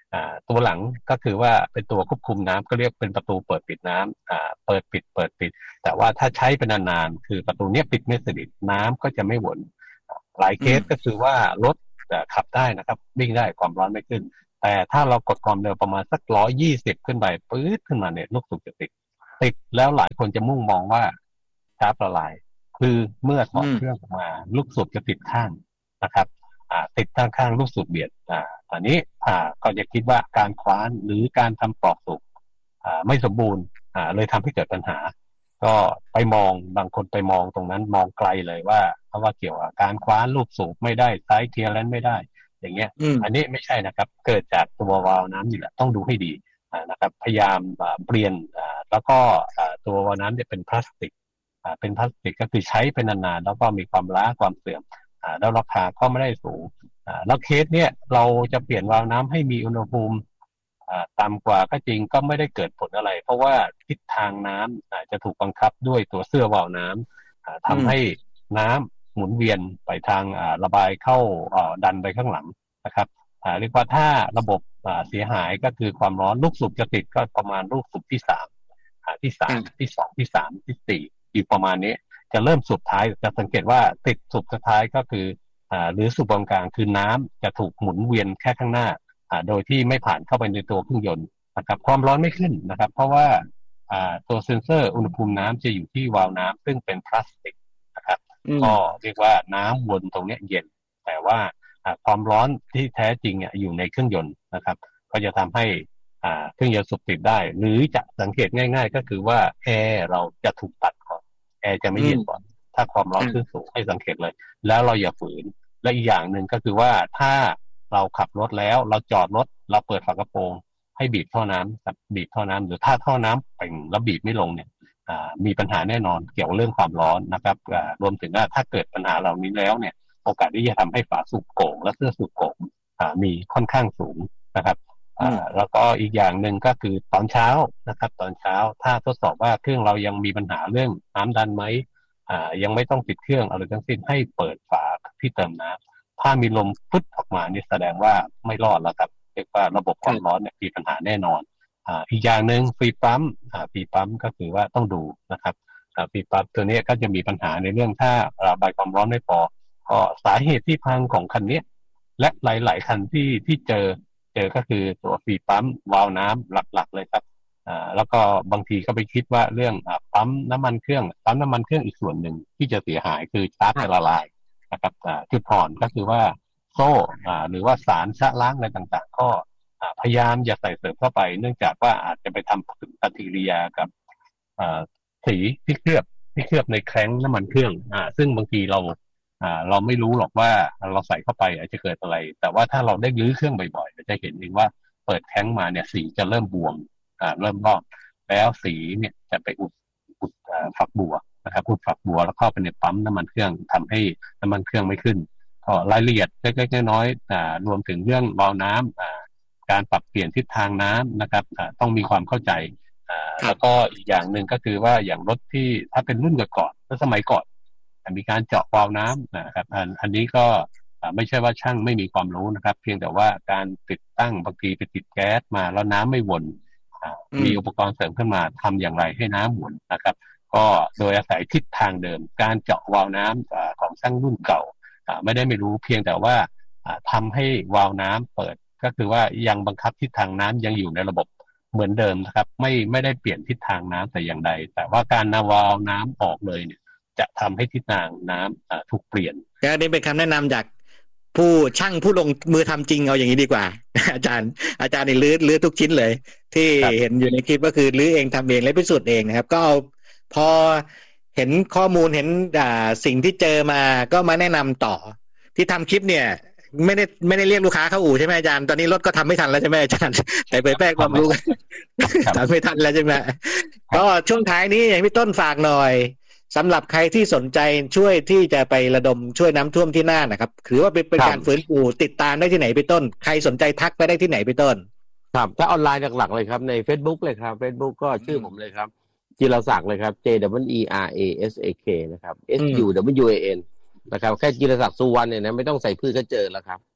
อ่าตัวหลังก็คือว่าเป็นตัวควบคุมน้ำก็เรียกเป็นประตูเปิดปิดน้ำอ่าเปิดปิดเปิดปิดแต่ว่าถ้าใช้เป็นนานๆคือประตูเนี้ยปิดไม่สนิทน้ำก็จะไม่วนหลายเคสก็คือว่ารถขับได้นะครับวิ่งได้ความร้อนไม่ขึ้นแต่ถ้าเรากดความเร็วประมาณสักร้อยยี่สิบขึ้นไปปื๊ดขึ้นมาเนี่ยลูกสูบจะติดติดแล้วหลายคนจะมุ่งมองว่าชาร์จละลายคือเมื่อถอดเครื่องออกมาลูกสูบจะติดข้างนะครับอ่าติดข้างข้างลูกสูบเบียดอ่าตอนนี้อ่าก็จะคิดว่าการคว้านหรือการทำปลอกสูบอ่าไม่สมบูรณ์อ่าเลยทำให้เกิดปัญหาก็ไปมองบางคนไปมองตรงนั้นมองไกลเลยว่าเพราะว่าเกี่ยวกับการคว้านลูกสูบไม่ได้ไซส์เทียร์แลนด์ไม่ได้อย่างเงี้ยอันนี้ไม่ใช่นะครับเกิดจากตัววาล์วน้ำนี่แหละต้องดูให้ดีนะครับพยายามเปลี่ยนแล้วก็ตัววาล์วน้ำเนี่ยเป็นพลาสติกเป็นพลาสติกก็คือใช้เป็นนานๆแล้วก็มีความล้าความเสื่อมแล้วราคาก็ไม่ได้สูงแล้วเคสเนี่ยเราจะเปลี่ยนวาล์วน้ำให้มีอุณหภูมิต่ำกว่าก็จริงก็ไม่ได้เกิดผลอะไรเพราะว่าทิศทางน้ำจะถูกบังคับด้วยตัวเสื้อวาล์วน้ำทำให้น้ำหมุนเวียนไปทางระบายเข้าดันไปข้างหลังนะครับเรียกว่าถ้าระบบเสียหายก็คือความร้อนลูกสูบจะติดก็ประมาณลูกสูบที่สามที่สามที่สองที่สามที่สี่อยู่ประมาณนี้จะเริ่มสูบท้ายจะสังเกตว่าติดสูบสุดท้ายก็คือหรือสูบตรงกลางคือน้ำจะถูกหมุนเวียนแค่ข้างหน้าโดยที่ไม่ผ่านเข้าไปในตัวเครื่องยนต์นะครับความร้อนไม่ขึ้นนะครับเพราะว่าตัวเซ็นเซอร์อุณหภูมิน้ำจะอยู่ที่วาล์วน้ำซึ่งเป็นพลาสติกนะครับก็เรียกว่าน้ำวนตรงนี้เย็นแต่ว่าความร้อนที่แท้จริงอยู่ในเครื่องยนต์นะครับก็จะทำให้เครื่องยนต์สูบติดได้หรือจะสังเกตง่ายๆก็คือว่าแอร์เราจะถูกตัดก่อนแอร์จะไม่เย็นก่อนถ้าความร้อนขึ้นสูงให้สังเกตเลยแล้วเราอย่าฝืนและอีกอย่างหนึ่งก็คือว่าถ้าเราขับรถแล้วเราจอดรถเราเปิดฝากระโปรงให้บีบท่อน้ำบีบท่อน้ำหรือถ้าท่อน้ำเป่งแล้วบีบไม่ลงเนี่ยมีปัญหาแน่นอนเกี่ยวเรื่องความร้อนนะครับรวมถึงว่าถ้าเกิดปัญหาเหล่านี้แล้วเนี่ยโอกาสที่จะทำให้ฝาสูบโก่งและเสื้อสูบโก่งมีค่อนข้างสูงนะครับแล้วก็อีกอย่างหนึ่งก็คือตอนเช้านะครับตอนเช้าถ้าทดสอบว่าเครื่องเรายังมีปัญหาเรื่องน้ำดันไหมยังไม่ต้องติดเครื่องอะไรทั้งสิ้นให้เปิดฝาที่เติมน้ำถ้ามีลมฟึดออกมานี่แสดงว่าไม่รอดแล้วครับเรียกว่าระบบความร้อนเนี่ยมีปัญหาแน่นอนอีกอย่างหนึ่งฟรีปั๊มฟรีปั๊มก็คือว่าต้องดูนะครับฟรีปั๊มตัวนี้ก็จะมีปัญหาในเรื่องถ้าระบายความร้อนไม่พอก็สาเหตุที่พังของคันนี้และหลายๆคันที่ที่เจอเจอก็คือตัวฟรีปั๊มวาล์วน้ำหลักๆเลยครับอ่าแล้วก็บางทีก็ไปคิดว่าเรื่องอ่าปั๊มน้ำมันเครื่องปั๊มน้ำมันเครื่องอีกส่วนหนึ่งที่จะเสียหายคือชาร์จจะละลายนะครับอ่าจุดอ่อนก็คือว่าโซ่อ่าหรือว่าสารชะล้างอะไรต่างๆก็อ่าพยายามอย่าใส่เสริมเข้าไปเนื่องจากว่าอาจจะไปทำปฏิกิริยากับอ่าสีที่เคลือบที่เคลือบในแครงน้ำมันเครื่องอ่าซึ่งบางทีเราอ่าเราไม่รู้หรอกว่าเราใส่เข้าไปอาจจะเกิดอะไรแต่ว่าถ้าเราได้รื้อเครื่องบ่อยๆเราจะเห็นเองว่าเปิดแท้งมาเนี่ยสีจะเริ่มบวมอ่าเริ่มลอกแล้วสีเนี่ยจะไปอุดอุดอ่าฝักบัวนะครับอุดฝักบัวแล้วเข้าไปในปั๊มน้ำมันเครื่องทำให้น้ำมันเครื่องไม่ขึ้นก็รายละเอียดเล็กๆน้อยๆอ่ารวมถึงเรื่องวาล์วน้ำอ่าการปรับเปลี่ยนทิศทางน้ำนะครับอ่าต้องมีความเข้าใจอ่าแล้วก็อีกอย่างหนึ่งก็คือว่าอย่างรถที่ถ้าเป็นรุ่นก่อนๆสมัยก่อนมีการเจาะวาล์วน้ำนะครับอันอันนี้ก็ไม่ใช่ว่าช่างไม่มีความรู้นะครับเพียงแต่ว่าการติดตั้งบางทีไปติดแก๊สมาแล้วน้ำไม่วนมีอุปกรณ์เสริมขึ้นมาทำอย่างไรให้น้ำวนนะครับก็โดยอาศัยทิศทางเดิมการเจาะวาล์วน้ำของช่างรุ่นเก่าไม่ได้ไม่รู้เพียงแต่ว่าทำให้วาล์วน้ำเปิดก็คือว่ายังบังคับทิศทางน้ำยังอยู่ในระบบเหมือนเดิมนะครับไม่ไม่ได้เปลี่ยนทิศทางน้ำแต่อย่างใดแต่ว่าการนำวาล์วน้ำออกเลยเนี่ยจะทำให้ทิศทางน้ำถูกเปลี่ยนก็นี่เป็นคำแนะนำจากผู้ช่างผู้ลงมือทำจริงเอาอย่างนี้ดีกว่า อาจารย์อาจารย์นี่ลื้อลื้อทุกชิ้นเลยที่เห็นอยู่ในคลิปก็คือลื้อเองทำเองและพิสูจน์เองนะครับก็เอาพอเห็นข้อมูลเห็นอ่าสิ่งที่เจอมาก็มาแนะนำต่อที่ทำคลิปเนี่ยไม่ได้ไม่ได้เรียกลูกค้าเข้าอู่ใช่ไหมอาจารย์ตอนนี้รถก็ทำไม่ทันแล้วใช่ไหมอาจารย์แต่ไปแปลความรู้ทำไม่ทันแล้วใช่ไหมก็ช่วงท้ายนี้ให้พี่ต้นฝากหน่อยสำหรับใครที่สนใจช่วยที่จะไประดมช่วยน้ำท่วมที่น่านนะครับถือว่าเป็นเป็นการฟื้นฟูติดตามได้ที่ไหนพี่ต้นใครสนใจทักไปได้ที่ไหนพี่ต้นครับถ้าออนไลน์หลักๆเลยครับใน Facebook เลยครับ Facebook ก็ชื่อผมเลยครับจิรศักดิ์เลยครับ J W E R A S A K นะครับ S U W A N นะครับแค่จิรศักดิ์สุวรรณเนี่ยนะไม่ต้องใส่พืชก็เจอแล้วครับ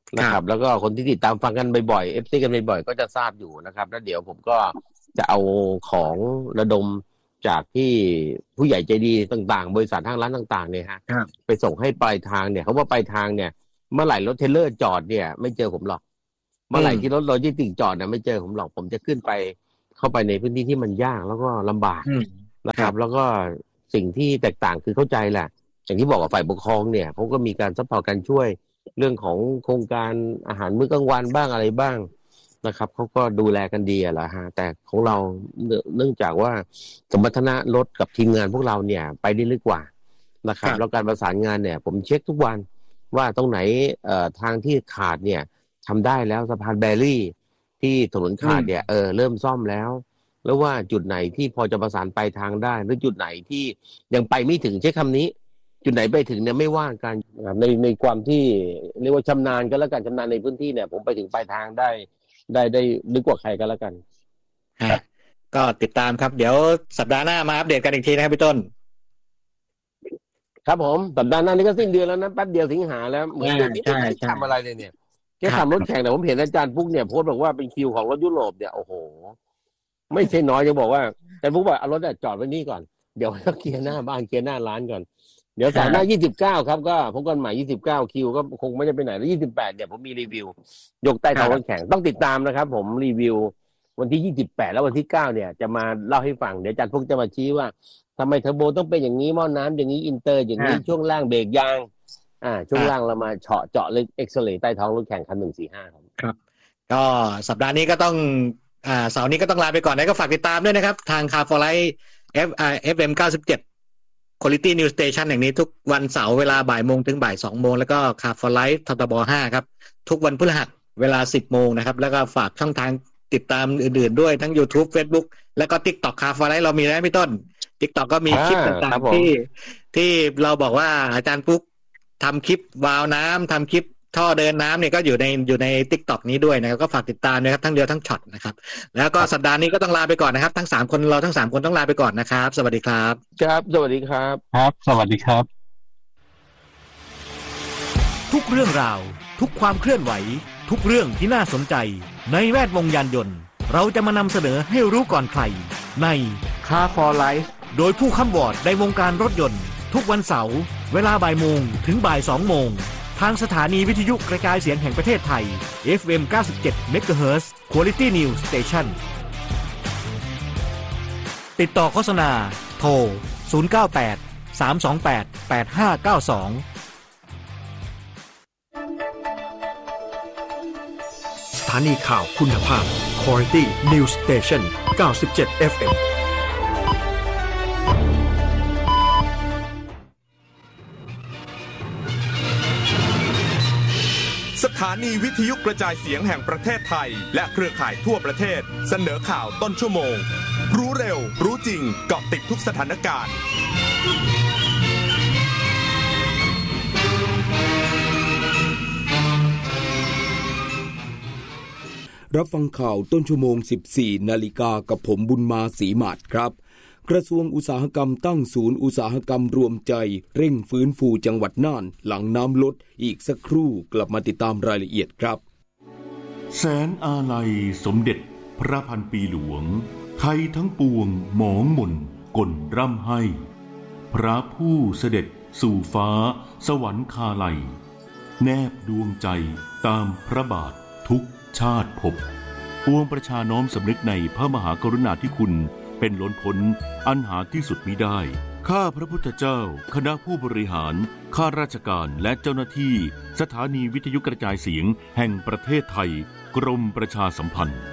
นะครับแล้วก็คนที่ติดตามฟังกันบ่อยๆ เอฟ ซี กันบ่อยๆก็จะทราบอยู่นะครับแล้วเดี๋ยวผมก็จะเอาของระดมจากที่ผู้ใหญ่ใจดีต่างๆบริษัทห้างร้านต่างๆเนี่ยฮะไปส่งให้ปลายทางเนี่ยเขาว่าปลายทางเนี่ยเมื่อไหร่รถเทรลเลอร์จอดเนี่ยไม่เจอผมหรอกเมื่อไหร่ที่รถโลจิสติกส์จอดเนี่ยไม่เจอผมหรอกผมจะขึ้นไปเข้าไปในพื้นที่ที่มันยากแล้วก็ลำบากนะครับแล้วก็สิ่งที่แตกต่างคือเข้าใจแหละอย่างที่บอกว่าฝ่ายปกครองเนี่ยเขาก็มีการซัพพอร์ตการช่วยเรื่องของโครงการอาหารมื้อกลางวันบ้างอะไรบ้างนะครับเขาก็ดูแลกันดีแหละฮะแต่ของเราเนื่องจากว่าสมรรถนะรถกับทีมงานพวกเราเนี่ยไปได้ลึกกว่านะครับแล้วการประสานงานเนี่ยผมเช็คทุกวันว่าตรงไหนเอ่อทางที่ขาดเนี่ยทำได้แล้วสะพานแบรี่ที่ถนนขาดเนี่ยเออเริ่มซ่อมแล้วแล้วว่าจุดไหนที่พอจะประสานไปทางได้หรือจุดไหนที่ยังไปไม่ถึงใช้คำนี้จุดไหนไปถึงเนี่ยไม่ว่ากันในในความที่เรียกว่าชำนาญก็แล้วกันชำนาญในพื้นที่เนี่ยผมไปถึงปลายทางได้ได้ได้ลึกกว่าใครก็แล้วกันครับก็ติดตามครับเดี๋ยวสัปดาห์หน้ามาอัปเดตกันอีกทีนะครับพี่ต้นครับผมสัปดาห์หน้านี้ก็สิ้นเดือนแล้วนะแป๊บเดียวสิงหาแล้วเหมือนเดือนนี้ไม่ได้ทำอะไรเลยเนี่ยแค่ทำรถแข่งแต่ผมเห็นอาจารย์ปุ๊กเนี่ยโพสต์บอกว่าเป็นคิวของรถยุโรปเนี่ยโอ้โหไม่ใช่น้อยจะบอกว่าอาจารย์ปุ๊กบอกเอารถจอดไว้นี่ก่อนเดี๋ยวต้องเคลียร์หน้าบ้านเคลียร์หน้าร้านก่อนเดี๋ยวเสาร์หน้ายี่สิบเก้าครับก็พบกันใหม่ยี่สิบเก้าคิวก็คงไม่ได้ไปไหนแล้วยี่สิบแปดเนี่ยผมมีรีวิวยกใต้ท้องรถแข่งต้องติดตามนะครับผมรีวิววันที่ยี่สิบแปดแล้ววันที่เก้าเนี่ยจะมาเล่าให้ฟังเดี๋ยวอาจารย์พวกจะมาชี้ว่าทำไมเทอร์โบต้องเป็นอย่างนี้หม้อน้ำอย่างนี้อินเตอร์อย่างนี้ช่วงล่างเบรกยางอ่าช่วงล่างเรามาเฉาะเจาะเลยเอ็กซเรย์ใต้ท้องรถแข่งคันหนึ่งสี่ห้าครับครับก็สัปดาห์นี้ก็ต้องอ่าเสาร์นี้ก็ต้องลาไปก่อนนะก็ฝากติดตามด้วยนะครับทาง Car for Life เอฟ เอฟ เอ็ม เก้าสิบเจ็ดQuality News Station อย่างนี้ทุกวันเสาร์เวลาบ่ายโมงถึงบ่ายสองโมงแล้วก็ Car for Life ทบห้าครับทุกวันพฤหัสเวลาสิบโมงนะครับแล้วก็ฝากช่องทางติดตามอื่นๆด้วยทั้ง YouTube Facebook แล้วก็ TikTok Car for Life เรามีแล้วพี่ต้น TikTok ก็มีคลิปต่างๆที่ที่เราบอกว่าอาจารย์ปุ๊กทำคลิปวาล์วน้ำทำคลิปท่อเดินน้ำเนี่ยก็อยู่ในอยู่ใน TikTok นี้ด้วยนะครับก็ฝากติดตามนะครับทั้งเดียวทั้งช็อตนะครับแล้วก็สัปดาห์นี้ก็ต้องลาไปก่อนนะครับทั้งสามคนเราทั้งสามคนต้องลาไปก่อนนะครับสวัสดีครับครับสวัสดีครับครับสวัสดีครับทุกเรื่องราวทุกความเคลื่อนไหวทุกเรื่องที่น่าสนใจในแวดวงยานยนต์เราจะมานำเสนอให้รู้ก่อนใครใน Car for Life โดยผู้ค้ำวอร์ดในวงการรถยนต์ทุกวันเสาร์เวลาบ่ายโมงถึงบ่ายสองโมงทางสถานีวิทยุกระจายเสียงแห่งประเทศไทย เอฟ เอ็ม เก้าสิบเจ็ด เมกะเฮิรตซ์ Quality News Station ติดต่อโฆษณาโทรศูนย์ เก้า แปด สาม สอง แปด แปด ห้า เก้า สองสถานีข่าวคุณภาพ Quality News Station เก้าสิบเจ็ด เอฟ เอ็มสถานีวิทยุกระจายเสียงแห่งประเทศไทยและเครือข่ายทั่วประเทศเสนอข่าวต้นชั่วโมงรู้เร็วรู้จริงเกาะติดทุกสถานการณ์รับฟังข่าวต้นชั่วโมง สิบสี่ นาฬิกากับผมบุญมาศรีหมาดครับกระทรวงอุตสาหกรรมตั้งศูนย์อุตสาหกรรมรวมใจเร่งฟื้นฟูจังหวัดน่านหลังน้ำลดอีกสักครู่กลับมาติดตามรายละเอียดครับแสนอาลัยสมเด็จพระพันปีหลวงไทยทั้งปวงหมองหม่นก่นร่ำให้พระผู้เสด็จสู่ฟ้าสวรรคาลัยแนบดวงใจตามพระบาททุกชาติภพปวงประชาน้อมสำนึกในพระมหากรุณาธิคุณเป็นล้นพ้นอันหาที่สุดมิได้ข้าพระพุทธเจ้าคณะผู้บริหารข้าราชการและเจ้าหน้าที่สถานีวิทยุกระจายเสียงแห่งประเทศไทยกรมประชาสัมพันธ์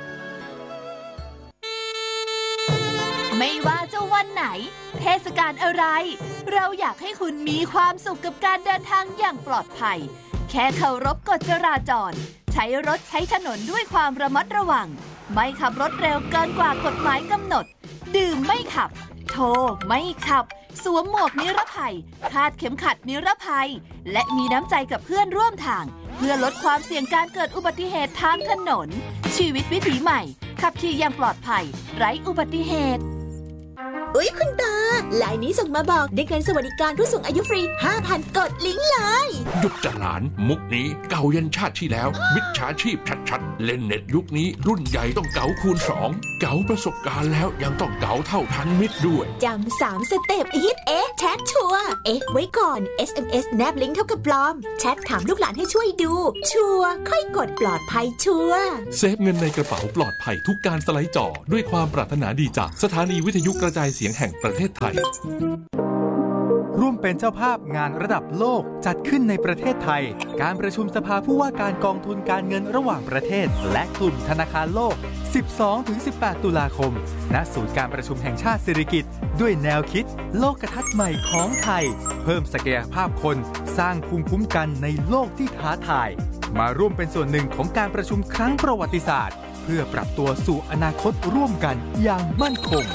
ไม่ว่าจะวันไหนเทศกาลอะไรเราอยากให้คุณมีความสุขกับการเดินทางอย่างปลอดภัยแค่เคารพกฎจราจรใช้รถใช้ถนนด้วยความระมัดระวังไม่ขับรถเร็วเกินกว่ากฎหมายกำหนดดื่มไม่ขับโทรไม่ขับสวมหมวกนิรภัยคาดเข็มขัดนิรภัยและมีน้ำใจกับเพื่อนร่วมทางเพื่อลดความเสี่ยงการเกิดอุบัติเหตุทางถนนชีวิตวิถีใหม่ขับขี่อย่างปลอดภัยไร้อุบัติเหตุอุ๊ยคุณตาลายนี้ส่งมาบอกได้เงินสวัสดิการผู้สูงอายุฟรี ห้าพัน กดลิงก์เลยหยุดจะหลานมุกนี้เก่ายันชาติที่แล้วมิจฉาชีพชัดๆเล่นเน็ตยุคนี้รุ่นใหญ่ต้องเก๋าคูณสองเก๋าประสบการณ์แล้วยังต้องเก๋าเท่าทันมิตรด้วยจำสามสเต็ปฮิตเอ๊ะแชทชัวร์เอ๊ะไว้ก่อน เอส เอ็ม เอส แนบลิงก์เท่ากับปลอมแชทถามลูกหลานให้ช่วยดูชัวร์ค่อยกดปลอดภัยชัวร์เซฟเงินในกระเป๋าปลอดภัยทุกการสไลด์จอด้วยความปรารถนาดีจากสถานีวิทยุกระจายเสียงแห่งประเทศไทยร่วมเป็นเจ้าภาพงานระดับโลกจัดขึ้นในประเทศไทยการประชุมสภาผู้ว่าการกองทุนการเงินระหว่างประเทศและกลุ่มธนาคารโลก สิบสองถึงสิบแปด ตุลาคมณศูนย์การประชุมแห่งชาติสิริกิติ์ด้วยแนวคิดโลกทัศน์ใหม่ของไทยเพิ่มศักยภาพคนสร้างภูมิคุ้มกันในโลกที่ท้าทายมาร่วมเป็นส่วนหนึ่งของการประชุมครั้งประวัติศาสตร์เพื่อปรับตัวสู่อนาคตร่วมกันอย่างมั่นคง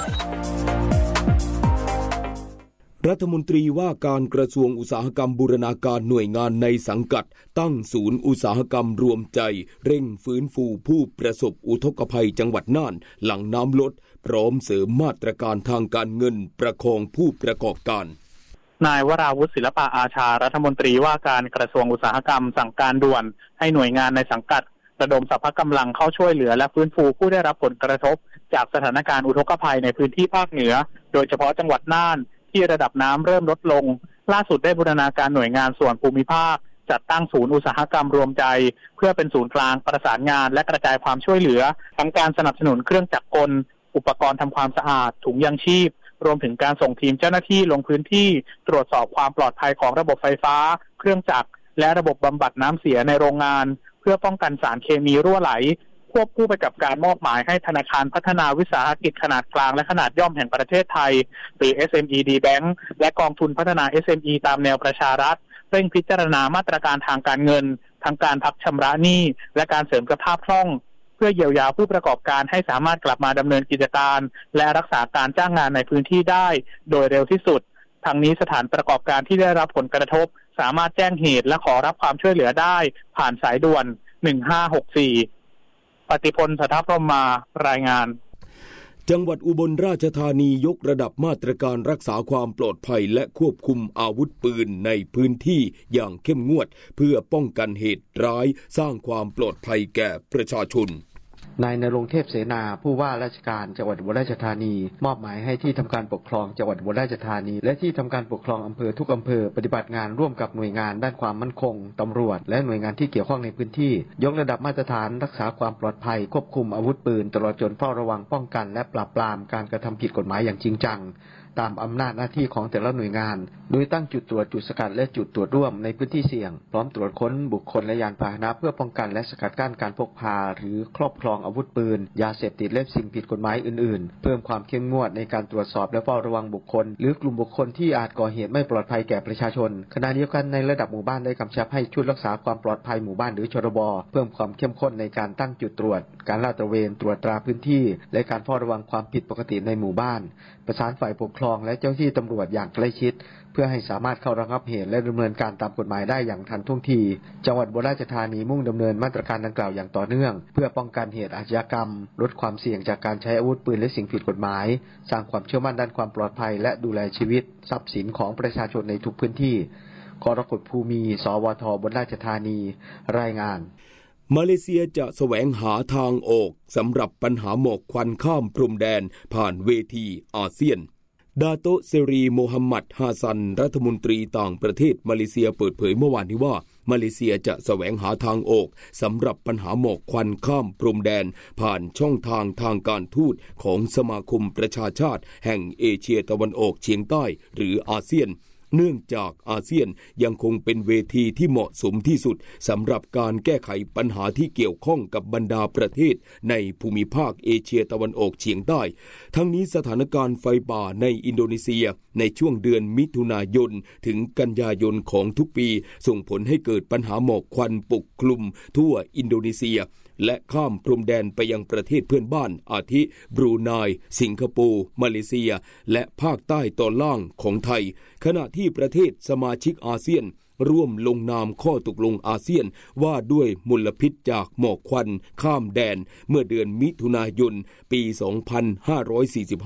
รัฐมนตรีว่าการกระทรวงอุตสาหกรรมบูรณาการหน่วยงานในสังกัดตั้งศูนย์อุตสาหกรรมรวมใจเร่งฟื้นฟูผู้ประสบอุทกภัยจังหวัดน่านหลังน้ำลดพร้อมเสริมมาตรการทางการเงินประคองผู้ประกอบการนายวราวุฒิศิลปะอาชารัฐมนตรีว่าการกระทรวงอุตสาหกรรมสั่งการด่วนให้หน่วยงานในสังกัดระดมสรรพกำลังเข้าช่วยเหลือและฟื้นฟูผู้ได้รับผลกระทบจากสถานการณ์อุทกภัยในพื้นที่ภาคเหนือโดยเฉพาะจังหวัดน่านที่ระดับน้ำเริ่มลดลงล่าสุดได้บูรณาการหน่วยงานส่วนภูมิภาคจัดตั้งศูนย์อุตสาหกรรมรวมใจเพื่อเป็นศูนย์กลางประสานงานและกระจายความช่วยเหลือทั้งการสนับสนุนเครื่องจักรกลอุปกรณ์ทำความสะอาดถุงยางชีพรวมถึงการส่งทีมเจ้าหน้าที่ลงพื้นที่ตรวจสอบความปลอดภัยของระบบไฟฟ้าเครื่องจักรและระบบบำบัดน้ำเสียในโรงงานเพื่อป้องกันสารเคมีรั่วไหลควบคู่ไปกับการมอบหมายให้ธนาคารพัฒนาวิสาหกิจขนาดกลางและขนาดย่อมแห่งประเทศไทยหรือ เอส เอ็ม อี ดี Bank และกองทุนพัฒนา เอส เอ็ม อี ตามแนวประชารัฐเร่งพิจารณามาตรการทางการเงินทั้งการพักชำระหนี้และการเสริมสภาพคล่องเพื่อเยียวยาผู้ประกอบการให้สามารถกลับมาดำเนินกิจการและรักษาการจ้างงานในพื้นที่ได้โดยเร็วที่สุดทั้งนี้สถานประกอบการที่ได้รับผลกระทบสามารถแจ้งเหตุและขอรับความช่วยเหลือได้ผ่านสายด่วนหนึ่งห้าหกสี่ปฏิพล สัทธพรหมารายงานจังหวัดอุบลราชธานียกระดับมาตรการรักษาความปลอดภัยและควบคุมอาวุธปืนในพื้นที่อย่างเข้มงวดเพื่อป้องกันเหตุร้ายสร้างความปลอดภัยแก่ประชาชนนายณรงค์เทพเสนาผู้ว่าราชการจังหวัดอุบลราชธานีมอบหมายให้ที่ทำการปกครองจังหวัดอุบลราชธานีและที่ทำการปกครองอำเภอทุกอำเภอปฏิบัติงานร่วมกับหน่วยงานด้านความมั่นคงตำรวจและหน่วยงานที่เกี่ยวข้องในพื้นที่ยกระดับมาตรฐานรักษาความปลอดภัยควบคุมอาวุธปืนตลอดจนเฝ้าระวังป้องกันและปราบปรามการกระทำผิดกฎหมายอย่างจริงจังตามอำนาจหน้าที่ของแต่ละหน่วยงานโดยตั้งจุดตรวจจุดสกัดและจุดตรวจร่วมในพื้นที่เสี่ยงพร้อมตรวจค้นบุคคลและยานพาหนะเพื่อป้องกันและสกัดกั้นการพกพาหรือครอบครองอาวุธปืนยาเสพติดและสิ่งผิดกฎหมายอื่นๆเพิ่มความเข้มงวดในการตรวจสอบและเฝ้าระวังบุคคลหรือกลุ่มบุคคลที่อาจก่อเหตุไม่ปลอดภัยแก่ประชาชนขณะเดียวกันในระดับหมู่บ้านได้กำชับให้ชุดรักษาความปลอดภัยหมู่บ้านหรือชรบเพิ่มความเข้มข้นในการตั้งจุดตรวจการลาดตระเวนตรวจตราพื้นที่และการเฝ้าระวังความผิดปกติในหมู่บ้านประสานฝ่ายปกครองและเจ้าหน้าที่ตำรวจอย่างใกล้ชิดเพื่อให้สามารถเข้าระงับเหตุและดำเนินการตามกฎหมายได้อย่างทันท่วงทีจังหวัดอุบลราชธานีมุ่งดำเนินมาตรการดังกล่าวอย่างต่อเนื่องเพื่อป้องกันเหตุอาชญากรรมลดความเสี่ยงจากการใช้อาวุธปืนและสิ่งผิดกฎหมายสร้างความเชื่อมั่นด้านความปลอดภัยและดูแลชีวิตทรัพย์สินของประชาชนในทุกพื้นที่กรกฎภูมิสวทอุบลราชธานีรายงานมาเลเซียจะแสวงหาทางออกสำหรับปัญหาหมอกควันข้ามพรมแดนผ่านเวทีอาเซียนดาโตเซรีโมฮัมหมัดฮาซันรัฐมนตรีต่างประเทศมาเลเซียเปิดเผยเมื่อวานนี้ว่ามาเลเซียจะแสวงหาทางออกสำหรับปัญหาหมอกควันข้ามพรมแดนผ่านช่องทางทางการทูตของสมาคมประชาชาติแห่งเอเชียตะวันออกเฉียงใต้หรืออาเซียนเนื่องจากอาเซียนยังคงเป็นเวทีที่เหมาะสมที่สุดสำหรับการแก้ไขปัญหาที่เกี่ยวข้องกับบรรดาประเทศในภูมิภาคเอเชียตะวันออกเฉียงใต้ทั้งนี้สถานการณ์ไฟป่าในอินโดนีเซียในช่วงเดือนมิถุนายนถึงกันยายนของทุกปีส่งผลให้เกิดปัญหาหมอกควันปกคลุมทั่วอินโดนีเซียและข้ามพรมแดนไปยังประเทศเพื่อนบ้านอาทิบรูไนสิงคโปร์มาเลเซียและภาคใต้ตอนล่างของไทยขณะที่ประเทศสมาชิกอาเซียนร่วมลงนามข้อตกลงอาเซียนว่าด้วยมลพิษจากหมอกควันข้ามแดนเมื่อเดือนมิถุนายนปี สองพันห้าร้อยสี่สิบห้า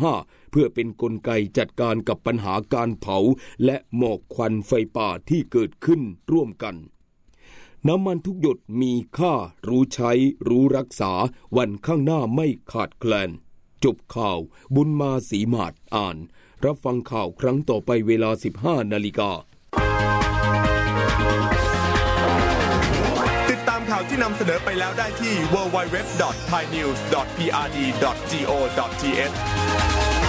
เพื่อเป็นกลไกจัดการกับปัญหาการเผาและหมอกควันไฟป่าที่เกิดขึ้นร่วมกันน้ำมันทุกหยดมีค่ารู้ใช้รู้รักษาวันข้างหน้าไม่ขาดแคลนจบข่าวบุญมาศรีมาศอ่านรับฟังข่าวครั้งต่อไปเวลา สิบห้านาฬิกาติดตามข่าวที่นำเสนอไปแล้วได้ที่ ดับเบิลยู ดับเบิลยู ดับเบิลยู ดอท ไทยนิวส์ ดอท พี อาร์ ดี ดอท จี โอ ดอท ที เอช